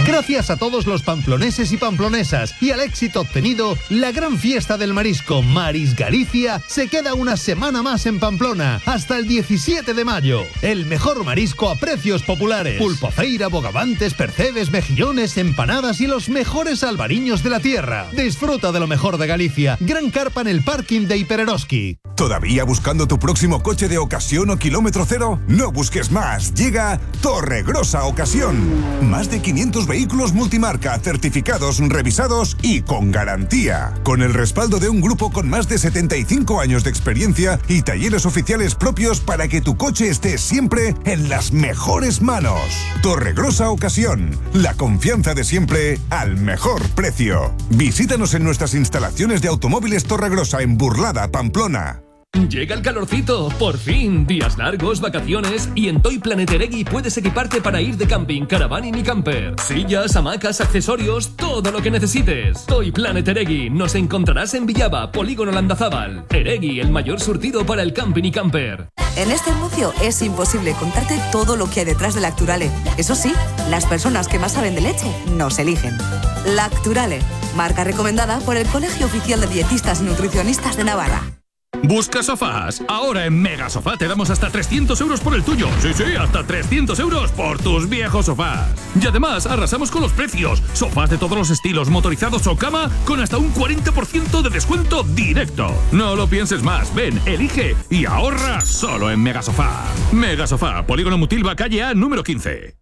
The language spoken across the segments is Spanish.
Gracias a todos los pamploneses y pamplonesas y al éxito obtenido, la gran fiesta del marisco Maris Galicia se queda una semana más en Pamplona, hasta el 17 de mayo. El mejor marisco a precios populares. Pulpofeira, bogavantes, percebes, mejillones, empanadas y los mejores albariños de la tierra. Disfruta de lo mejor de Galicia. Gran carpa en el parking de Hipereroski. ¿Todavía buscando tu próximo coche de ocasión o kilómetro cero? No busques más. Llega Torregrosa Ocasión. Más de 500 vehículos multimarca, certificados, revisados y con garantía. Con el respaldo de un grupo con más de 75 años de experiencia y talleres oficiales propios para que tu coche esté siempre en las mejores manos. Torregrosa Ocasión. La confianza de siempre al mejor precio. Visítanos en nuestras instalaciones de Automóviles Torregrosa en Burlada, Pamplona. Llega el calorcito, por fin, días largos, vacaciones y en Toy Planet Eregui puedes equiparte para ir de camping, caravaning y camper. Sillas, hamacas, accesorios, todo lo que necesites. Toy Planet Eregui, nos encontrarás en Villaba, Polígono Landazábal. Eregui, el mayor surtido para el camping y camper. En este anuncio es imposible contarte todo lo que hay detrás de Lacturale. Eso sí, las personas que más saben de leche nos eligen. Lacturale, marca recomendada por el Colegio Oficial de Dietistas y Nutricionistas de Navarra. ¿Busca sofás? Ahora en Mega Sofá te damos hasta 300 euros por el tuyo. Sí, hasta 300 euros por tus viejos sofás. Y además arrasamos con los precios. Sofás de todos los estilos, motorizados o cama, con hasta un 40% de descuento directo. No lo pienses más. Ven, elige y ahorra solo en Mega Sofá. Mega Sofá, Polígono Mutilva, calle A, número 15.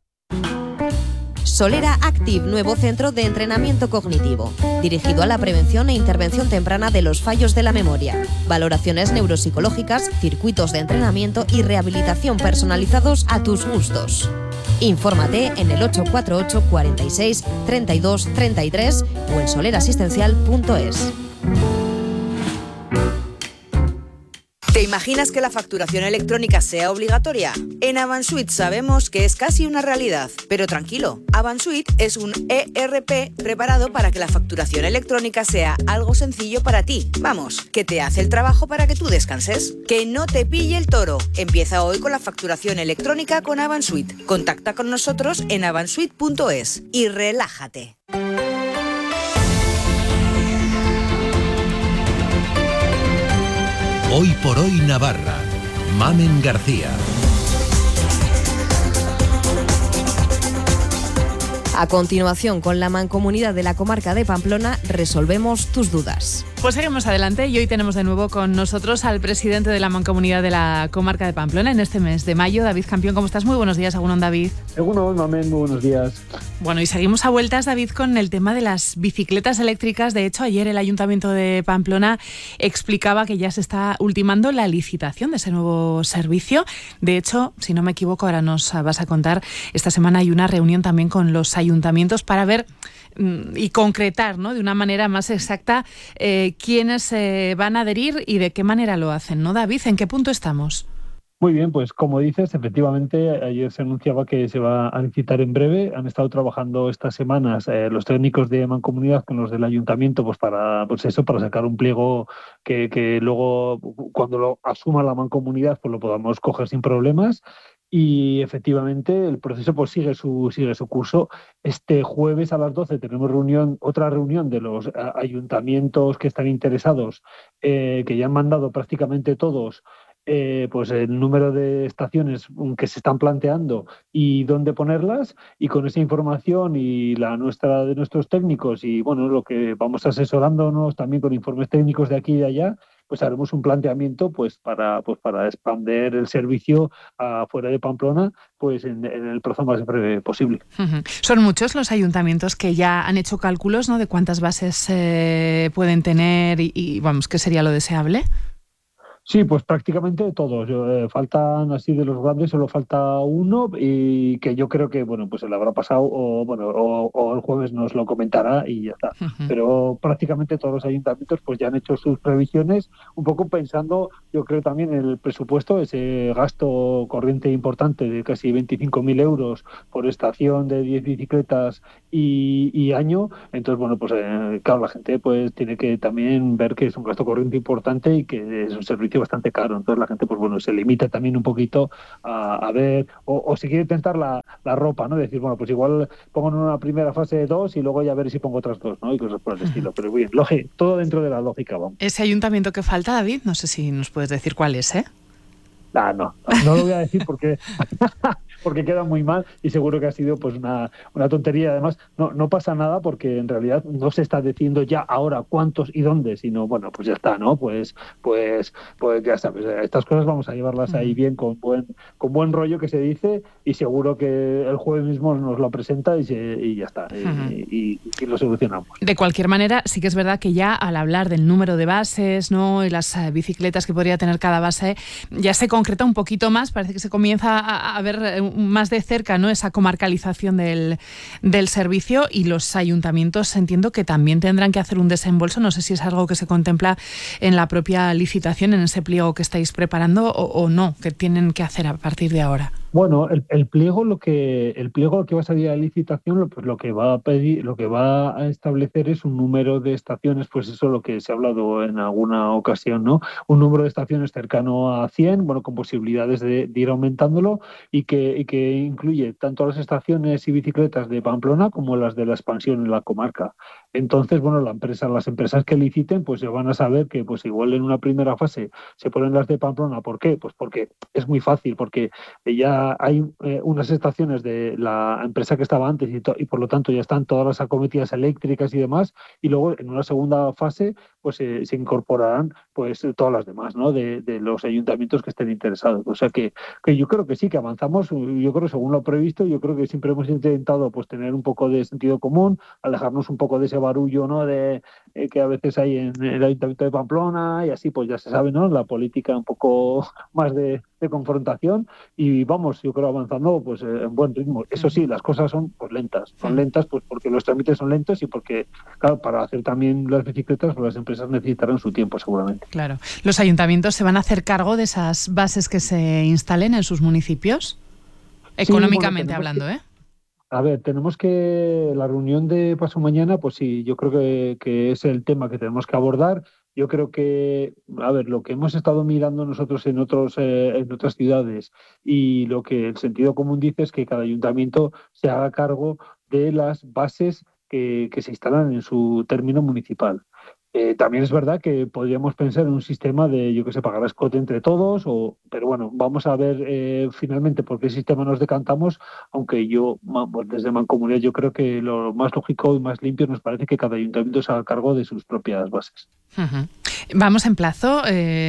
Solera Active, nuevo centro de entrenamiento cognitivo, dirigido a la prevención e intervención temprana de los fallos de la memoria, valoraciones neuropsicológicas, circuitos de entrenamiento y rehabilitación personalizados a tus gustos. Infórmate en el 848 46 32 33 o en solerasistencial.es. ¿Te imaginas que la facturación electrónica sea obligatoria? En Avansuit sabemos que es casi una realidad, pero tranquilo, Avansuit es un ERP preparado para que la facturación electrónica sea algo sencillo para ti. Vamos, que te hace el trabajo para que tú descanses. Que no te pille el toro. Empieza hoy con la facturación electrónica con Avansuit. Contacta con nosotros en avansuit.es y relájate. Hoy por hoy Navarra. Mamen García. A continuación, con la Mancomunidad de la Comarca de Pamplona, resolvemos tus dudas. Pues seguimos adelante y hoy tenemos de nuevo con nosotros al presidente de la Mancomunidad de la Comarca de Pamplona en este mes de mayo, David Campión. ¿Cómo estás? Muy buenos días, Egunon, David. Egunon, Mamen, muy buenos días. Bueno, y seguimos a vueltas, David, con el tema de las bicicletas eléctricas. De hecho, ayer el Ayuntamiento de Pamplona explicaba que ya se está ultimando la licitación de ese nuevo servicio. De hecho, si no me equivoco, ahora nos vas a contar, esta semana hay una reunión también con los ayuntamientos para ver y concretar, ¿no?, de una manera más exacta quiénes van a adherir y de qué manera lo hacen, ¿no, David? ¿En qué punto estamos? Muy bien, pues como dices, efectivamente, ayer se anunciaba que se va a licitar en breve. Han estado trabajando estas semanas los técnicos de Mancomunidad con los del Ayuntamiento para sacar un pliego que luego, cuando lo asuma la Mancomunidad, pues lo podamos coger sin problemas. Y efectivamente el proceso pues sigue su curso. Este jueves a las 12 tenemos otra reunión de los ayuntamientos que están interesados, que ya han mandado prácticamente todos pues el número de estaciones que se están planteando y dónde ponerlas, y con esa información y la nuestra de nuestros técnicos y bueno, lo que vamos asesorándonos también con informes técnicos de aquí y de allá, pues haremos un planteamiento pues para expandir el servicio fuera de Pamplona pues en el plazo más breve posible. Uh-huh. Son muchos los ayuntamientos que ya han hecho cálculos, ¿no?, de cuántas bases pueden tener y vamos, ¿qué sería lo deseable? Sí, pues prácticamente todos. Faltan así de los grandes, solo falta uno y que yo creo que bueno, pues se le habrá pasado o el jueves nos lo comentará y ya está. Uh-huh. Pero prácticamente todos los ayuntamientos pues ya han hecho sus previsiones, un poco pensando, yo creo también en el presupuesto, ese gasto corriente importante de casi 25.000 euros por estación de 10 bicicletas y año. Entonces bueno, pues claro, la gente pues tiene que también ver que es un gasto corriente importante y que es un servicio servicio bastante caro. Entonces la gente, pues bueno, se limita también un poquito a ver, o si quiere tentar la ropa, ¿no? Decir, bueno, pues igual pongo en una primera fase 2 y luego ya ver si pongo otras 2, ¿no? Y cosas por el estilo. Pero bien, todo dentro de la lógica, vamos. Ese ayuntamiento que falta, David, no sé si nos puedes decir cuál es, ¿eh? No lo voy a decir porque queda muy mal y seguro que ha sido pues una tontería. Además, no pasa nada porque en realidad no se está diciendo ya ahora cuántos y dónde, sino bueno, pues ya está, ¿no? Pues ya sabes, estas cosas vamos a llevarlas ahí bien con buen rollo que se dice, y seguro que el jueves mismo nos lo presenta y ya está, y lo solucionamos. De cualquier manera, sí que es verdad que ya al hablar del número de bases, ¿no?, y las bicicletas que podría tener cada base, ya se concreta un poquito más, parece que se comienza a ver más de cerca, ¿no?, esa comarcalización del servicio, y los ayuntamientos entiendo que también tendrán que hacer un desembolso. No sé si es algo que se contempla en la propia licitación, en ese pliego que estáis preparando, o no, que tienen que hacer a partir de ahora. Bueno, el pliego que va a salir a licitación, pues lo que va a pedir, lo que va a establecer es un número de estaciones, pues eso es lo que se ha hablado en alguna ocasión, ¿no? Un número de estaciones cercano a 100, bueno, con posibilidades de ir aumentándolo, y que incluye tanto las estaciones y bicicletas de Pamplona como las de la expansión en la comarca. Entonces, bueno, las empresas que liciten, pues ya van a saber que pues igual en una primera fase se ponen las de Pamplona. ¿Por qué? Pues porque es muy fácil, porque ya hay unas estaciones de la empresa que estaba antes y por lo tanto ya están todas las acometidas eléctricas y demás, y luego en una segunda fase pues se incorporarán pues todas las demás, ¿no?, de los ayuntamientos que estén interesados. O sea que yo creo que sí, que avanzamos. Yo creo, según lo previsto, yo creo que siempre hemos intentado pues tener un poco de sentido común, alejarnos un poco de ese barullo, ¿no?, de que a veces hay en el Ayuntamiento de Pamplona, y así pues ya se sabe, ¿no?, la política un poco más de confrontación, y vamos, yo creo, avanzando pues en buen ritmo. Eso sí, las cosas son pues lentas, pues porque los trámites son lentos y porque, claro, para hacer también las bicicletas, pues las empresas necesitarán su tiempo seguramente. Claro. ¿Los ayuntamientos se van a hacer cargo de esas bases que se instalen en sus municipios? Económicamente hablando, ¿eh? A ver, tenemos que... La reunión de paso mañana, pues sí, yo creo que es el tema que tenemos que abordar. Yo creo que, a ver, lo que hemos estado mirando nosotros en otras ciudades, y lo que el sentido común dice es que cada ayuntamiento se haga cargo de las bases que se instalan en su término municipal. También es verdad que podríamos pensar en un sistema de, yo que sé, pagar escote entre todos, pero bueno, vamos a ver finalmente por qué sistema nos decantamos, aunque yo, desde Mancomunidad, yo creo que lo más lógico y más limpio nos parece que cada ayuntamiento se haga cargo de sus propias bases. Uh-huh. Vamos en plazo.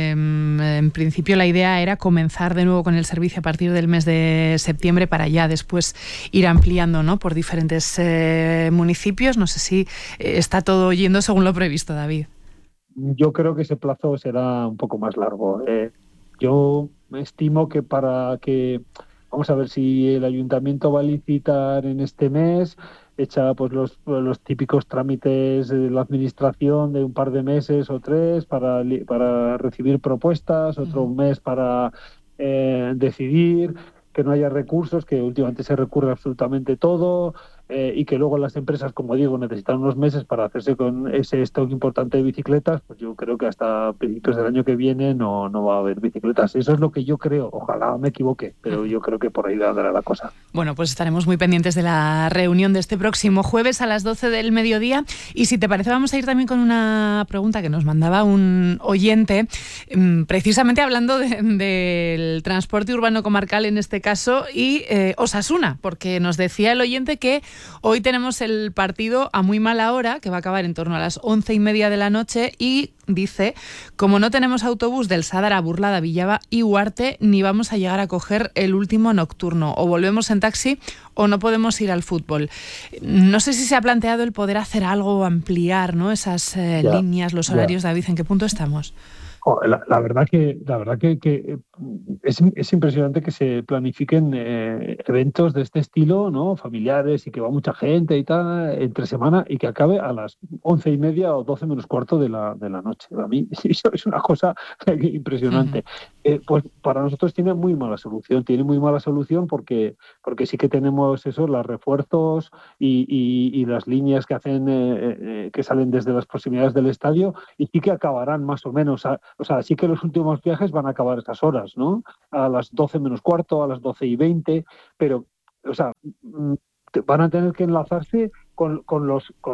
En principio la idea era comenzar de nuevo con el servicio a partir del mes de septiembre, para ya después ir ampliando, ¿no?, por diferentes municipios. No sé si está todo yendo según lo previsto, David. Yo creo que ese plazo será un poco más largo. Yo estimo que vamos a ver, si el ayuntamiento va a licitar en este mes, echa pues los típicos trámites de la administración de un par de meses o 3 para recibir propuestas, otro mes para decidir, que no haya recursos, que últimamente se recurre absolutamente todo, y que luego las empresas, como digo, necesitan unos meses para hacerse con ese stock importante de bicicletas. Pues yo creo que hasta principios del año que viene no va a haber bicicletas. Eso es lo que yo creo. Ojalá me equivoque, pero yo creo que por ahí andará la cosa. Bueno, pues estaremos muy pendientes de la reunión de este próximo jueves a las 12 del mediodía. Y si te parece, vamos a ir también con una pregunta que nos mandaba un oyente, precisamente hablando del transporte urbano comarcal en este caso, y Osasuna, porque nos decía el oyente que hoy tenemos el partido a muy mala hora, que va a acabar en torno a las 11:30 de la noche, y dice, como no tenemos autobús del Sadar a Burlada, Villaba y Huarte, ni vamos a llegar a coger el último nocturno, o volvemos en taxi o no podemos ir al fútbol. No sé si se ha planteado el poder hacer algo o ampliar, ¿no?, esas líneas, los horarios. David, ¿en qué punto estamos? La verdad que es impresionante que se planifiquen eventos de este estilo, ¿no?, familiares, y que va mucha gente y tal, entre semana, y que acabe a las 11:30 o 12 menos cuarto de la noche. A mí eso es una cosa impresionante. Pues para nosotros tiene muy mala solución. Porque sí que tenemos eso, los refuerzos y las líneas que hacen que salen desde las proximidades del estadio, y sí que acabarán más o menos o sea, sí que los últimos viajes van a acabar estas horas, ¿no? A las 12 menos cuarto, a las 12:20, pero, o sea, van a tener que enlazarse con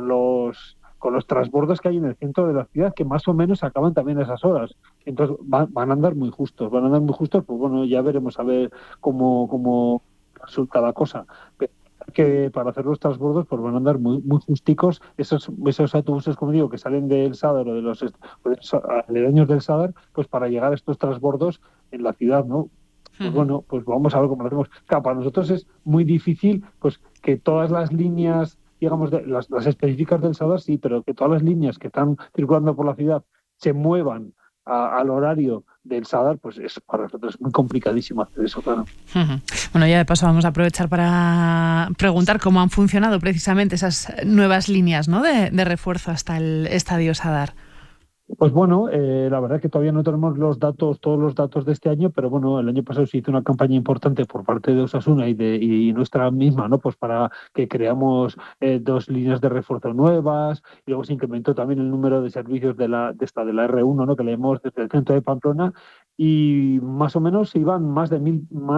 los transbordos que hay en el centro de la ciudad, que más o menos acaban también a esas horas. Entonces van a andar muy justos, pues bueno, ya veremos a ver cómo resulta la cosa. Pero que para hacer los transbordos pues van a andar muy, muy justicos esos autobuses, como digo, que salen del Sadar o de los aledaños del Sadar, pues para llegar a estos transbordos en la ciudad, ¿no? Pues bueno, pues vamos a ver cómo lo hacemos. Claro, para nosotros es muy difícil pues que todas las líneas, digamos, las específicas del Sadar, sí, pero que todas las líneas que están circulando por la ciudad se muevan al horario del Sadar, pues para nosotros es muy complicadísimo hacer eso, claro. Bueno, ya de paso vamos a aprovechar para preguntar cómo han funcionado precisamente esas nuevas líneas, ¿no?, de refuerzo hasta el Estadio Sadar. Pues bueno, la verdad que todavía no tenemos todos los datos de este año, pero bueno, el año pasado se hizo una campaña importante por parte de Osasuna y nuestra misma, ¿no? Pues para que creamos 2 líneas de refuerzo nuevas, y luego se incrementó también el número de servicios de la R1, ¿no?, que le hemos desde el centro de Pamplona, y más o menos se iban más de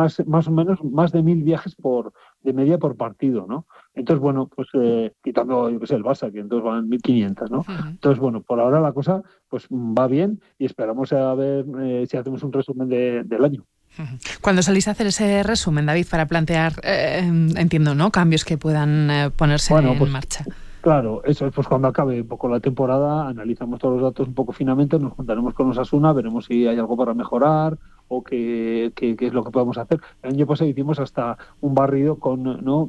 1.000 viajes de media por partido, ¿no? Entonces, bueno, pues quitando, yo qué sé, el Barça, que entonces van 1.500, ¿no? Entonces, bueno, por ahora la cosa pues va bien y esperamos a ver si hacemos un resumen del año. Cuando salís a hacer ese resumen, David, para plantear, entiendo, ¿no?, cambios que puedan ponerse en marcha. Claro, eso es, pues cuando acabe un poco la temporada, analizamos todos los datos un poco finamente, nos juntaremos con Osasuna, veremos si hay algo para mejorar o qué es lo que podemos hacer. El año pasado hicimos hasta un barrido con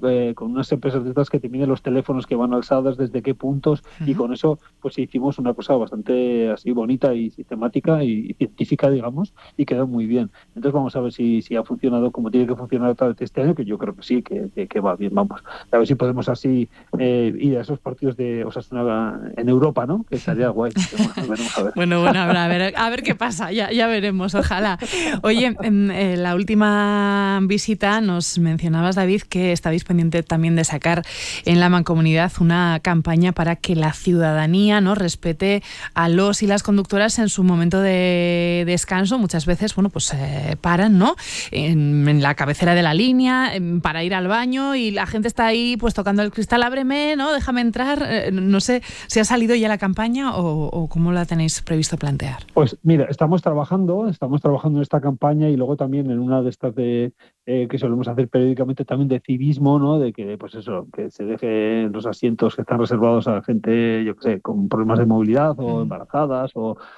unas empresas de estas que te miden los teléfonos que van alzadas, desde qué puntos, y con eso pues hicimos una cosa bastante así bonita y sistemática y científica, digamos, y quedó muy bien. Entonces vamos a ver si ha funcionado como tiene que funcionar otra vez este año, que yo creo que sí, que va bien, vamos. A ver si podemos así ir a esos partidos de Osasuna en Europa, ¿no? Que estaría guay. Veremos a ver. Bueno, a ver qué pasa, ya veremos, ojalá. Oye, en la última visita nos mencionabas, David, que estabais pendiente también de sacar en la Mancomunidad una campaña para que la ciudadanía, ¿no?, respete a los y las conductoras en su momento de descanso. Muchas veces, bueno, pues paran, ¿no?, en la cabecera de la línea para ir al baño y la gente está ahí pues tocando el cristal, ábreme, ¿no?, déjame entrar. No sé si ha salido ya la campaña o cómo la tenéis previsto plantear. Pues mira, estamos trabajando en esta campaña y luego también en una de estas que solemos hacer periódicamente también de civismo, ¿no?, de que pues eso, que se deje los asientos que están reservados a gente, yo qué sé, con problemas de movilidad o embarazadas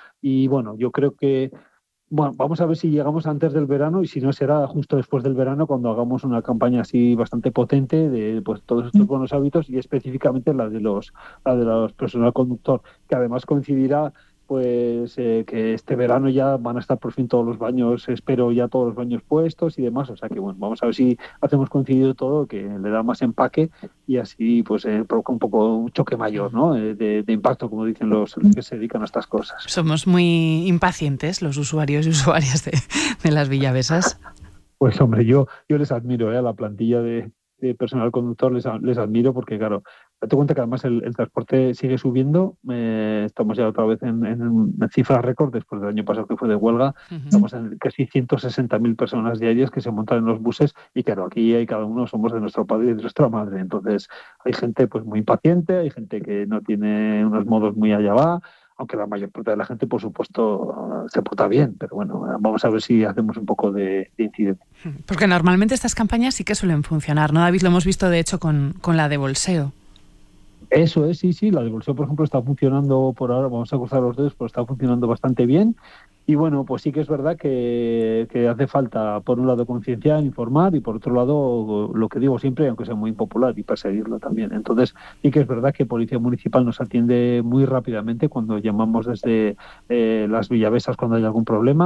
y bueno, yo creo que vamos a ver si llegamos antes del verano y si no será justo después del verano cuando hagamos una campaña así bastante potente de pues todos estos buenos hábitos y específicamente la de los personal conductor, que además coincidirá pues que este verano ya van a estar por fin todos los baños, espero ya todos los baños puestos y demás, o sea que bueno, vamos a ver si hacemos coincidir todo, que le da más empaque y así pues provoca un poco un choque mayor, ¿no?, de impacto, como dicen los que se dedican a estas cosas. Somos muy impacientes los usuarios y usuarias de las Villavesas. Pues hombre, yo les admiro a la plantilla de personal conductor, les admiro porque claro, date cuenta que además el transporte sigue subiendo, estamos ya otra vez en cifras récord después del año pasado que fue de huelga, estamos en casi 160.000 personas diarias que se montan en los buses y claro, aquí cada uno somos de nuestro padre y de nuestra madre, entonces hay gente pues muy impaciente, hay gente que no tiene unos modos muy allá va, aunque la mayor parte de la gente, por supuesto, se porta bien, pero bueno, vamos a ver si hacemos un poco de incidencia. Porque normalmente estas campañas sí que suelen funcionar, ¿no, David? Lo hemos visto, de hecho, con la de bolseo. Eso es, sí, la de bolseo, por ejemplo, está funcionando por ahora, vamos a cruzar los dedos, pero está funcionando bastante bien. Y bueno, pues sí que es verdad que hace falta, por un lado, concienciar, informar, y por otro lado, lo que digo siempre, aunque sea muy impopular, y perseguirlo también. Entonces, sí que es verdad que Policía Municipal nos atiende muy rápidamente cuando llamamos desde las Villavesas cuando hay algún problema.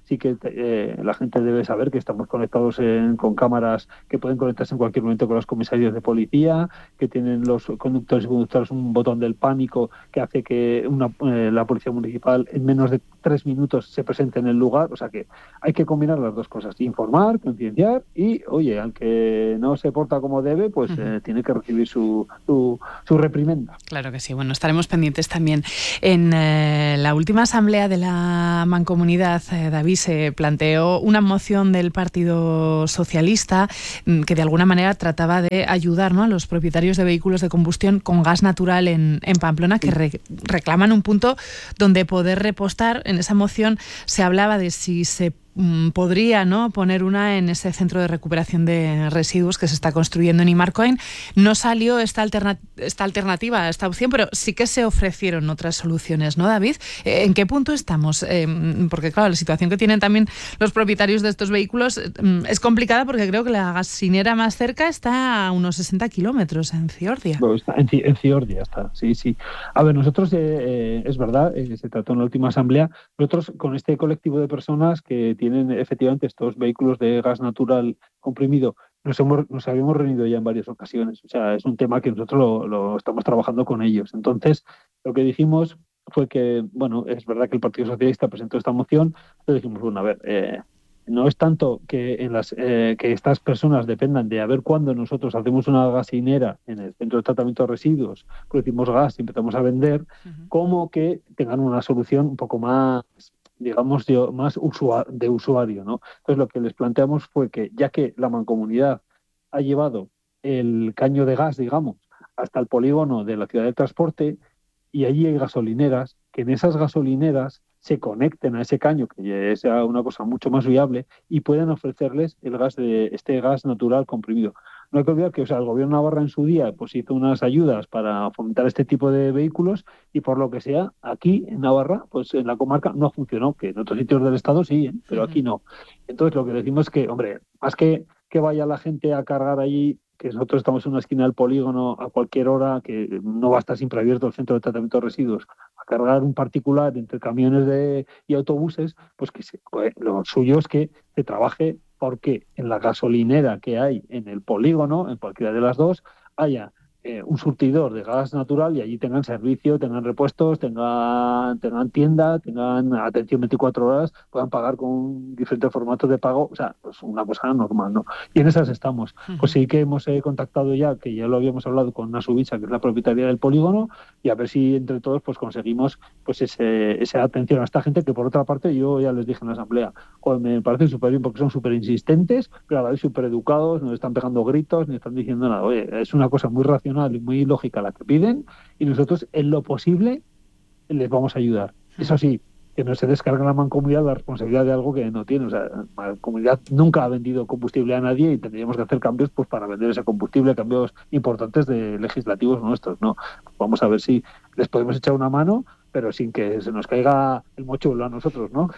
sí que la gente debe saber que estamos conectados con cámaras que pueden conectarse en cualquier momento con los comisarios de policía, que tienen los conductores y conductoras un botón del pánico que hace que la policía municipal en menos de 3 minutos se presente en el lugar. O sea que hay que combinar las dos cosas: informar, concienciar y, oye, al que no se porta como debe, pues tiene que recibir su reprimenda. Claro que sí. Bueno, estaremos pendientes también. En la última asamblea de la Mancomunidad, David, se planteó una moción del Partido Socialista que de alguna manera trataba de ayudar, ¿no?, a los propietarios de vehículos de combustión con gas natural en Pamplona, que reclaman un punto donde poder repostar. En esa moción se hablaba de si se podría, ¿no?, poner una en ese centro de recuperación de residuos que se está construyendo en Imarcoin. No salió esta alternativa, esta opción, pero sí que se ofrecieron otras soluciones, ¿no, David? ¿En qué punto estamos? Porque, claro, la situación que tienen también los propietarios de estos vehículos es complicada, porque creo que la gasolinera más cerca está a unos 60 kilómetros, en Ciordia. No, está en Ciordia está, sí. A ver, nosotros, es verdad, se trató en la última asamblea, nosotros con este colectivo de personas que tienen efectivamente estos vehículos de gas natural comprimido, nos habíamos reunido ya en varias ocasiones. O sea, es un tema que nosotros lo estamos trabajando con ellos. Entonces, lo que dijimos fue que, bueno, es verdad que el Partido Socialista presentó esta moción, pero dijimos, bueno, a ver, no es tanto que que estas personas dependan de a ver cuándo nosotros hacemos una gasolinera en el centro de tratamiento de residuos, producimos gas y empezamos a vender, como que tengan una solución un poco más, digamos, más de usuario, ¿no? Entonces, lo que les planteamos fue que, ya que la Mancomunidad ha llevado el caño de gas, digamos, hasta el polígono de la ciudad del transporte, y allí hay gasolineras, que en esas gasolineras se conecten a ese caño, que sea una cosa mucho más viable, y puedan ofrecerles este gas natural comprimido. No hay que olvidar que, o sea, el gobierno de Navarra en su día pues hizo unas ayudas para fomentar este tipo de vehículos, y por lo que sea, aquí en Navarra, pues en la comarca no funcionó, que en otros sitios del estado sí, pero aquí no. Entonces, lo que decimos es que, hombre, más que vaya la gente a cargar allí, que nosotros estamos en una esquina del polígono a cualquier hora, que no va a estar siempre abierto el centro de tratamiento de residuos, a cargar un particular entre camiones y autobuses, pues lo suyo es que se trabaje porque en la gasolinera que hay en el polígono, en cualquiera de las dos, haya un surtidor de gas natural, y allí tengan servicio, tengan repuestos, tengan tienda, tengan atención 24 horas, puedan pagar con diferentes formatos de pago. O sea, pues una cosa normal, ¿no? Y en esas estamos. Pues sí que hemos contactado ya, que ya lo habíamos hablado con Nasubisa, que es la propietaria del polígono, y a ver si entre todos pues conseguimos pues esa atención a esta gente, que por otra parte yo ya les dije en la asamblea, me parece súper bien porque son súper insistentes, pero a la vez súper educados, no están pegando gritos ni están diciendo nada. Oye, es una cosa muy racional y muy lógica la que piden, y nosotros en lo posible les vamos a ayudar. Eso sí, que no se descarga la Mancomunidad la responsabilidad de algo que no tiene. O sea, la Mancomunidad nunca ha vendido combustible a nadie, y tendríamos que hacer cambios pues para vender ese combustible, cambios importantes legislativos nuestros, ¿no? Vamos a ver si les podemos echar una mano, pero sin que se nos caiga el mochuelo a nosotros, ¿no?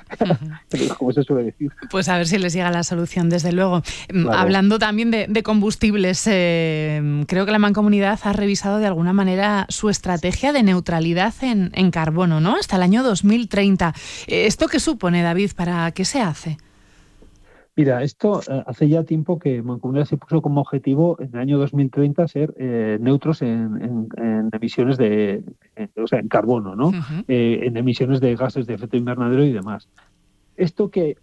Como se suele decir. Pues a ver si les llega la solución, desde luego. Claro. Hablando también de combustibles, creo que la Mancomunidad ha revisado de alguna manera su estrategia de neutralidad en carbono, ¿no? Hasta el año 2030. ¿Esto qué supone, David? ¿Para qué se hace? Mira, esto hace ya tiempo que Mancomunidad se puso como objetivo en el año 2030 ser neutros en emisiones o sea, en carbono, ¿no? En emisiones de gases de efecto invernadero y demás. ¿Esto qué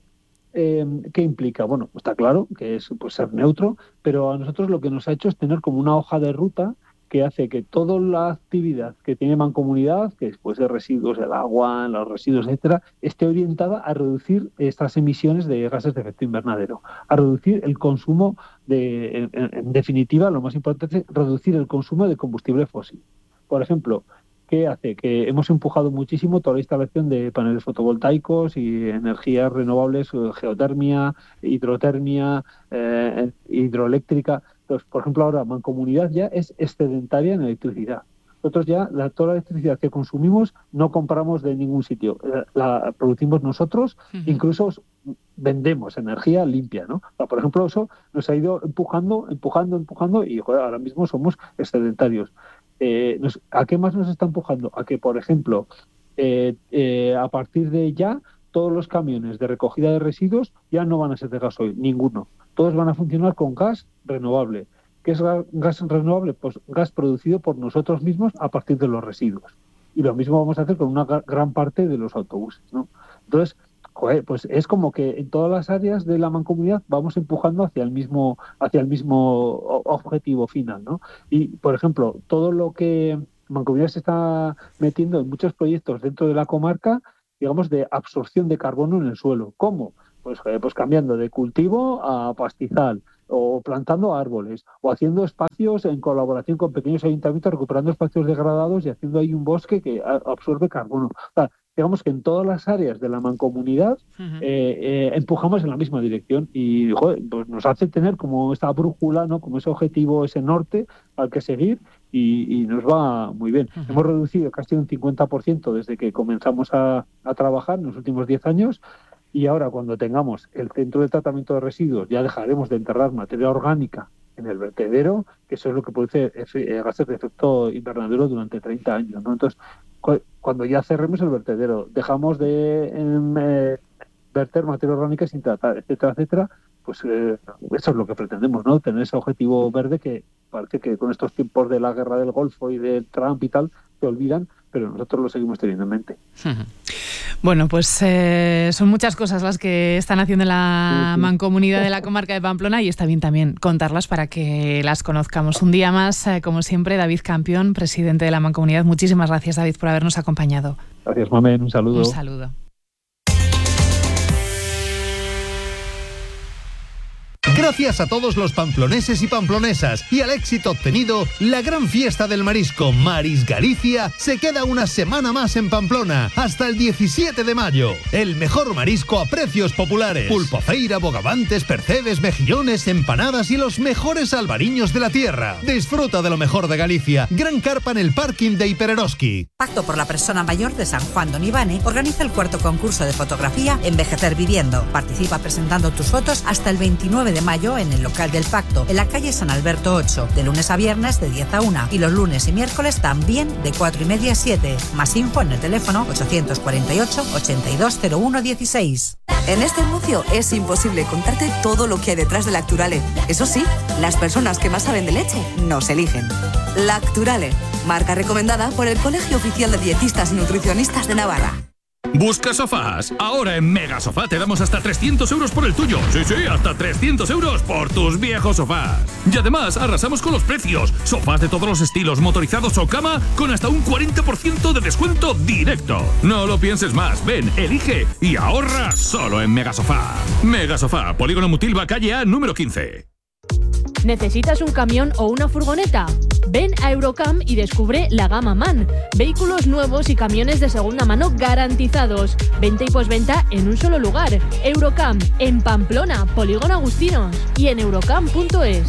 implica? Bueno, está claro que es pues, ser neutro, pero a nosotros lo que nos ha hecho es tener como una hoja de ruta que hace que toda la actividad que tiene Mancomunidad, que después de residuos, el agua, los residuos, etcétera, esté orientada a reducir estas emisiones de gases de efecto invernadero, a reducir el consumo en definitiva, lo más importante es reducir el consumo de combustible fósil. Por ejemplo, ¿qué hace? Que hemos empujado muchísimo toda la instalación de paneles fotovoltaicos y energías renovables, geotermia, hidrotermia, hidroeléctrica. Entonces, por ejemplo, ahora Mancomunidad ya es excedentaria en electricidad. Nosotros ya toda la electricidad que consumimos no compramos de ningún sitio, la producimos nosotros, incluso vendemos energía limpia, ¿no? O sea, por ejemplo, eso nos ha ido empujando y joder, ahora mismo somos excedentarios. ¿A qué más nos está empujando? A que, por ejemplo, a partir de ya todos los camiones de recogida de residuos ya no van a ser de gasoil, ninguno. Todos van a funcionar con gas renovable. ¿Qué es gas renovable? Pues gas producido por nosotros mismos a partir de los residuos. Y lo mismo vamos a hacer con una gran parte de los autobuses, ¿no? Entonces, pues es como que en todas las áreas de la mancomunidad vamos empujando hacia el mismo objetivo final, ¿no? Y, por ejemplo, todo lo que Mancomunidad se está metiendo en muchos proyectos dentro de la comarca, digamos, de absorción de carbono en el suelo. ¿Cómo? Pues cambiando de cultivo a pastizal, o plantando árboles, o haciendo espacios en colaboración con pequeños ayuntamientos, recuperando espacios degradados y haciendo ahí un bosque que absorbe carbono. O sea, digamos que en todas las áreas de la mancomunidad empujamos en la misma dirección y pues nos hace tener como esta brújula, ¿no? Como ese objetivo, ese norte al que seguir y nos va muy bien. Hemos reducido casi un 50% desde que comenzamos a trabajar en los últimos 10 años. Y ahora, cuando tengamos el centro de tratamiento de residuos, ya dejaremos de enterrar materia orgánica en el vertedero, que eso es lo que produce gases de efecto invernadero durante 30 años, ¿no? Entonces, cuando ya cerremos el vertedero, dejamos de verter materia orgánica sin tratar, etcétera, etcétera, pues eso es lo que pretendemos, ¿no? Tener ese objetivo verde que parece que con estos tiempos de la guerra del Golfo y del Trump y tal, se olvidan, pero nosotros lo seguimos teniendo en mente. Bueno, pues son muchas cosas las que están haciendo en la mancomunidad de la comarca de Pamplona y está bien también contarlas para que las conozcamos. Un día más, como siempre, David Campión, presidente de la mancomunidad. Muchísimas gracias, David, por habernos acompañado. Gracias, Mamen. Un saludo. Un saludo. Gracias a todos los pamploneses y pamplonesas y al éxito obtenido, la gran fiesta del marisco Maris Galicia se queda una semana más en Pamplona, hasta el 17 de mayo. El mejor marisco a precios populares. Pulpofeira, bogavantes, percebes, mejillones, empanadas y los mejores albariños de la tierra. Disfruta de lo mejor de Galicia. Gran carpa en el parking de Hipereroski. Pacto por la Persona Mayor de San Juan de Onibane organiza el 4º concurso de fotografía Envejecer Viviendo. Participa presentando tus fotos hasta el 29 de mayo en el local del Pacto, en la calle San Alberto 8, de lunes a viernes de 10 a 1 y los lunes y miércoles también de 4:30 a 7. Más info en el teléfono 848 820116. En este anuncio es imposible contarte todo lo que hay detrás de Lacturale. Eso sí, las personas que más saben de leche nos eligen. Lacturale, marca recomendada por el Colegio Oficial de Dietistas y Nutricionistas de Navarra. ¿Busca sofás? Ahora en Mega Sofá te damos hasta 300 euros por el tuyo. Sí, hasta 300 euros por tus viejos sofás. Y además arrasamos con los precios. Sofás de todos los estilos, motorizados o cama, con hasta un 40% de descuento directo. No lo pienses más. Ven, elige y ahorra solo en Mega Sofá. Mega Sofá, Polígono Mutilva, calle A, número 15. ¿Necesitas un camión o una furgoneta? Ven a Eurocam y descubre la gama MAN. Vehículos nuevos y camiones de segunda mano garantizados. Venta y posventa en un solo lugar. Eurocam, en Pamplona, Polígono Agustinos y en eurocam.es.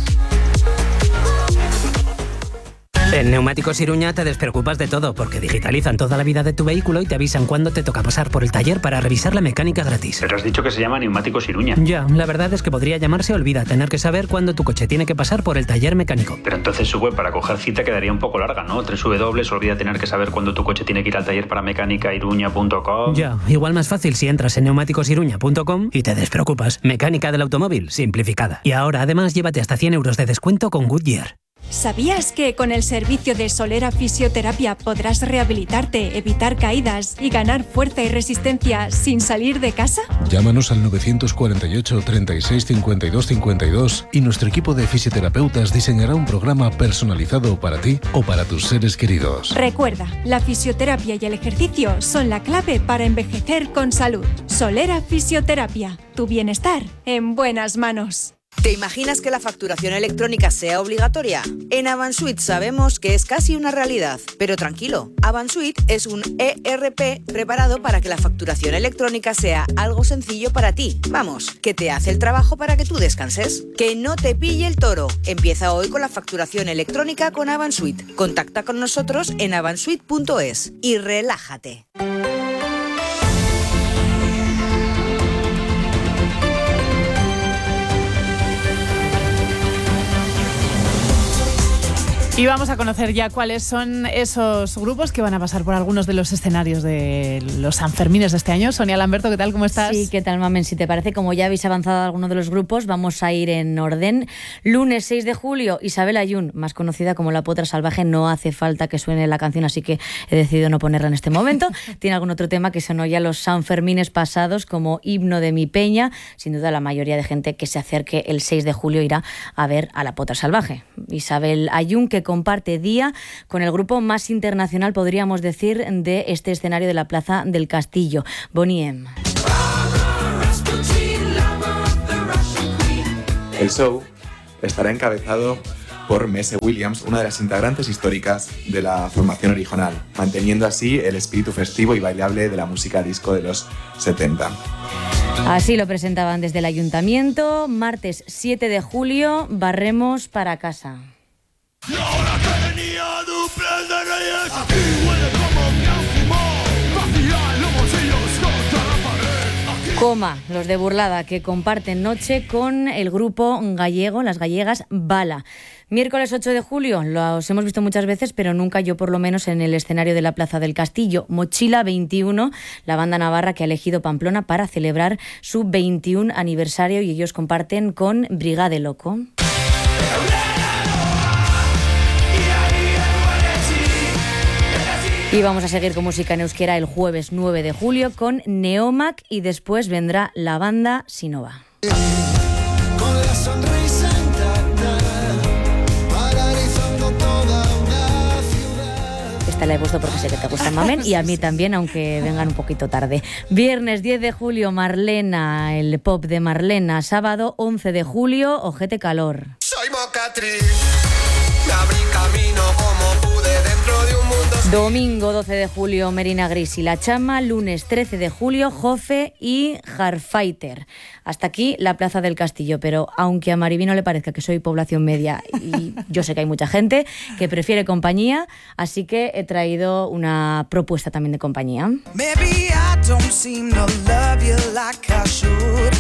En Neumáticos Iruña te despreocupas de todo porque digitalizan toda la vida de tu vehículo y te avisan cuándo te toca pasar por el taller para revisar la mecánica gratis. Pero has dicho que se llama Neumáticos Iruña. Ya, la verdad es que podría llamarse Olvida, tener que saber cuándo tu coche tiene que pasar por el taller mecánico. Pero entonces su web para coger cita quedaría un poco larga, ¿no? Olvida tener que saber cuándo tu coche tiene que ir al taller para mecánicairuña.com. Ya, igual más fácil si entras en neumáticosiruña.com y te despreocupas. Mecánica del automóvil, simplificada. Y ahora además llévate hasta 100 euros de descuento con Goodyear. ¿Sabías que con el servicio de Solera Fisioterapia podrás rehabilitarte, evitar caídas y ganar fuerza y resistencia sin salir de casa? Llámanos al 948 36 52 52 y nuestro equipo de fisioterapeutas diseñará un programa personalizado para ti o para tus seres queridos. Recuerda, la fisioterapia y el ejercicio son la clave para envejecer con salud. Solera Fisioterapia, tu bienestar en buenas manos. ¿Te imaginas que la facturación electrónica sea obligatoria? En Avansuit sabemos que es casi una realidad, pero tranquilo, Avansuit es un ERP preparado para que la facturación electrónica sea algo sencillo para ti. Vamos, que te hace el trabajo para que tú descanses. Que no te pille el toro. Empieza hoy con la facturación electrónica con Avansuit. Contacta con nosotros en avansuit.es y relájate. Y vamos a conocer ya cuáles son esos grupos que van a pasar por algunos de los escenarios de los Sanfermines de este año. Sonia Lamberto, ¿qué tal? ¿Cómo estás? Sí, ¿qué tal, Mamen? Si te parece, como ya habéis avanzado algunos de los grupos, vamos a ir en orden. Lunes 6 de julio, Isabel Ayun, más conocida como La Potra Salvaje. No hace falta que suene la canción, así que he decidido no ponerla en este momento. Tiene algún otro tema que sonó ya los Sanfermines pasados, como Himno de mi Peña. Sin duda, la mayoría de gente que se acerque el 6 de julio irá a ver a La Potra Salvaje. Isabel Ayun, que comparte día con el grupo más internacional, podríamos decir, de este escenario de la Plaza del Castillo, Boney M. El show estará encabezado por Maisie Williams, una de las integrantes históricas de la formación original, manteniendo así el espíritu festivo y bailable de la música disco de los 70. Así lo presentaban desde el Ayuntamiento. Martes 7 de julio, barremos para casa. Coma, los de Burlada, que comparten noche con el grupo gallego, las gallegas Bala. Miércoles 8 de julio, los hemos visto muchas veces, pero nunca yo por lo menos en el escenario de la Plaza del Castillo. Mochila 21, la banda navarra que ha elegido Pamplona para celebrar su 21 aniversario, y ellos comparten con Brigade Loco. Y vamos a seguir con música en euskera el jueves 9 de julio con Neomac, y después vendrá la banda Sinova. Con la sonrisa intacta, paralizando toda una ciudad. Esta la he puesto porque sé que te gusta, Mamen, y a mí también, aunque vengan un poquito tarde. Viernes 10 de julio, Marlena, el pop de Marlena. Sábado 11 de julio, Ojete Calor. Soy mocatriz, me abrí camino como pude dentro de un mundo. Domingo 12 de julio, Merina Gris y La Chama. Lunes 13 de julio, Jofe y Hardfighter. Hasta aquí la Plaza del Castillo, pero aunque a Mariví no le parezca que soy población media, y yo sé que hay mucha gente que prefiere compañía, así que he traído una propuesta también de compañía. Maybe I don't seem to love you like I should.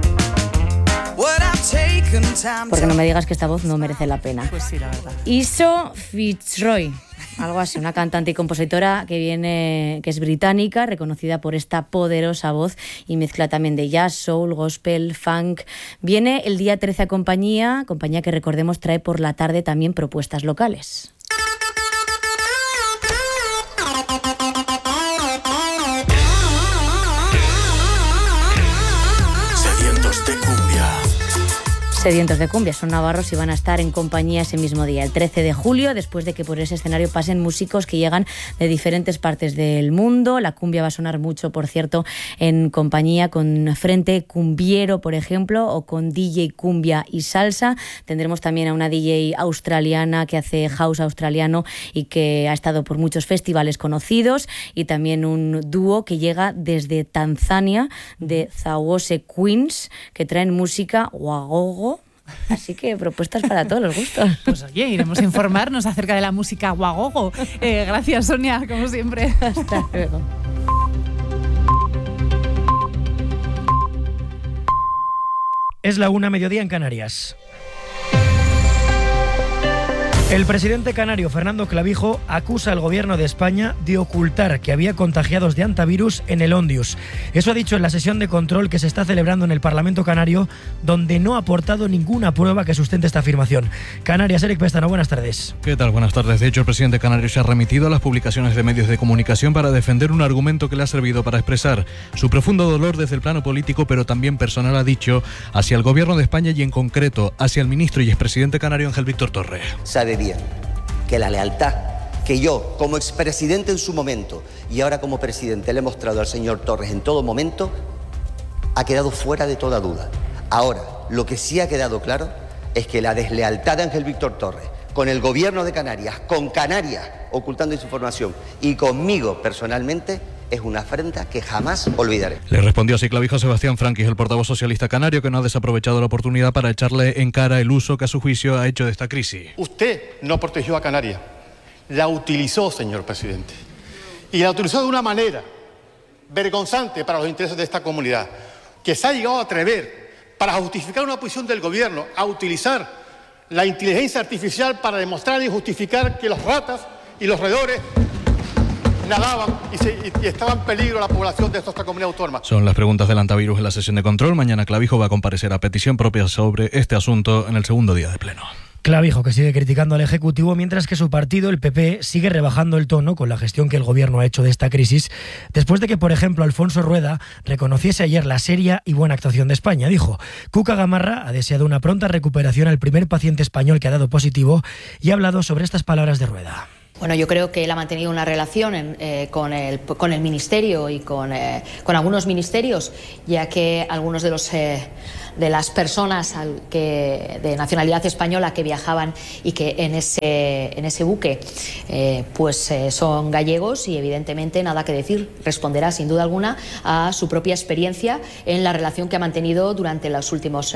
Porque no me digas que esta voz no merece la pena. Pues sí, la verdad. Iso Fitzroy, algo así, una cantante y compositora que es británica, reconocida por esta poderosa voz y mezcla también de jazz, soul, gospel, funk. Viene el día 13 a compañía que recordemos trae por la tarde también propuestas locales. Sedientos de cumbia, son navarros y van a estar en compañía ese mismo día, el 13 de julio, después de que por ese escenario pasen músicos que llegan de diferentes partes del mundo. La cumbia va a sonar mucho, por cierto, en compañía con Frente Cumbiero, por ejemplo, o con DJ Cumbia y Salsa. Tendremos también a una DJ australiana que hace house australiano y que ha estado por muchos festivales conocidos, y también un dúo que llega desde Tanzania, de Zawose Queens, que traen música wagogo. Así que propuestas para todos los gustos. Pues oye, iremos a informarnos acerca de la música wagogo. Gracias, Sonia, como siempre. Hasta luego. Es la 1:00 mediodía en Canarias. El presidente canario Fernando Clavijo acusa al gobierno de España de ocultar que había contagiados de hantavirus en el Ondius. Eso ha dicho en la sesión de control que se está celebrando en el Parlamento canario, donde no ha aportado ninguna prueba que sustente esta afirmación. Canarias, Eric Pestano, buenas tardes. ¿Qué tal? Buenas tardes. De hecho, el presidente canario se ha remitido a las publicaciones de medios de comunicación para defender un argumento que le ha servido para expresar su profundo dolor desde el plano político, pero también personal, ha dicho, hacia el gobierno de España y en concreto hacia el ministro y expresidente canario Ángel Víctor Torres. Sabe bien que la lealtad que yo, como expresidente en su momento y ahora como presidente, le he mostrado al señor Torres en todo momento, ha quedado fuera de toda duda. Ahora, lo que sí ha quedado claro es que la deslealtad de Ángel Víctor Torres con el gobierno de Canarias, con Canarias ocultando esa información y conmigo personalmente, es una afrenta que jamás olvidaré. Le respondió así Clavijo a Sebastián Franquis, el portavoz socialista canario, que no ha desaprovechado la oportunidad para echarle en cara el uso que a su juicio ha hecho de esta crisis. Usted no protegió a Canarias, la utilizó, señor presidente. Y la utilizó de una manera vergonzante para los intereses de esta comunidad, que se ha llegado a atrever, para justificar una posición del gobierno, a utilizar la inteligencia artificial para demostrar y justificar que los ratas y los roedores nadaban y estaba en peligro la población de nuestra comunidad autónoma. Son las preguntas del antivirus en la sesión de control. Mañana Clavijo va a comparecer a petición propia sobre este asunto en el segundo día de pleno. Clavijo, que sigue criticando al Ejecutivo, mientras que su partido, el PP, sigue rebajando el tono con la gestión que el Gobierno ha hecho de esta crisis, después de que, por ejemplo, Alfonso Rueda reconociese ayer la seria y buena actuación de España. Dijo: Cuca Gamarra ha deseado una pronta recuperación al primer paciente español que ha dado positivo y ha hablado sobre estas palabras de Rueda. Bueno, yo creo que él ha mantenido una relación con el Ministerio y con algunos ministerios, ya que algunos de las personas de nacionalidad española que viajaban y que en ese buque son gallegos, y evidentemente nada que decir, responderá sin duda alguna a su propia experiencia en la relación que ha mantenido durante las últimas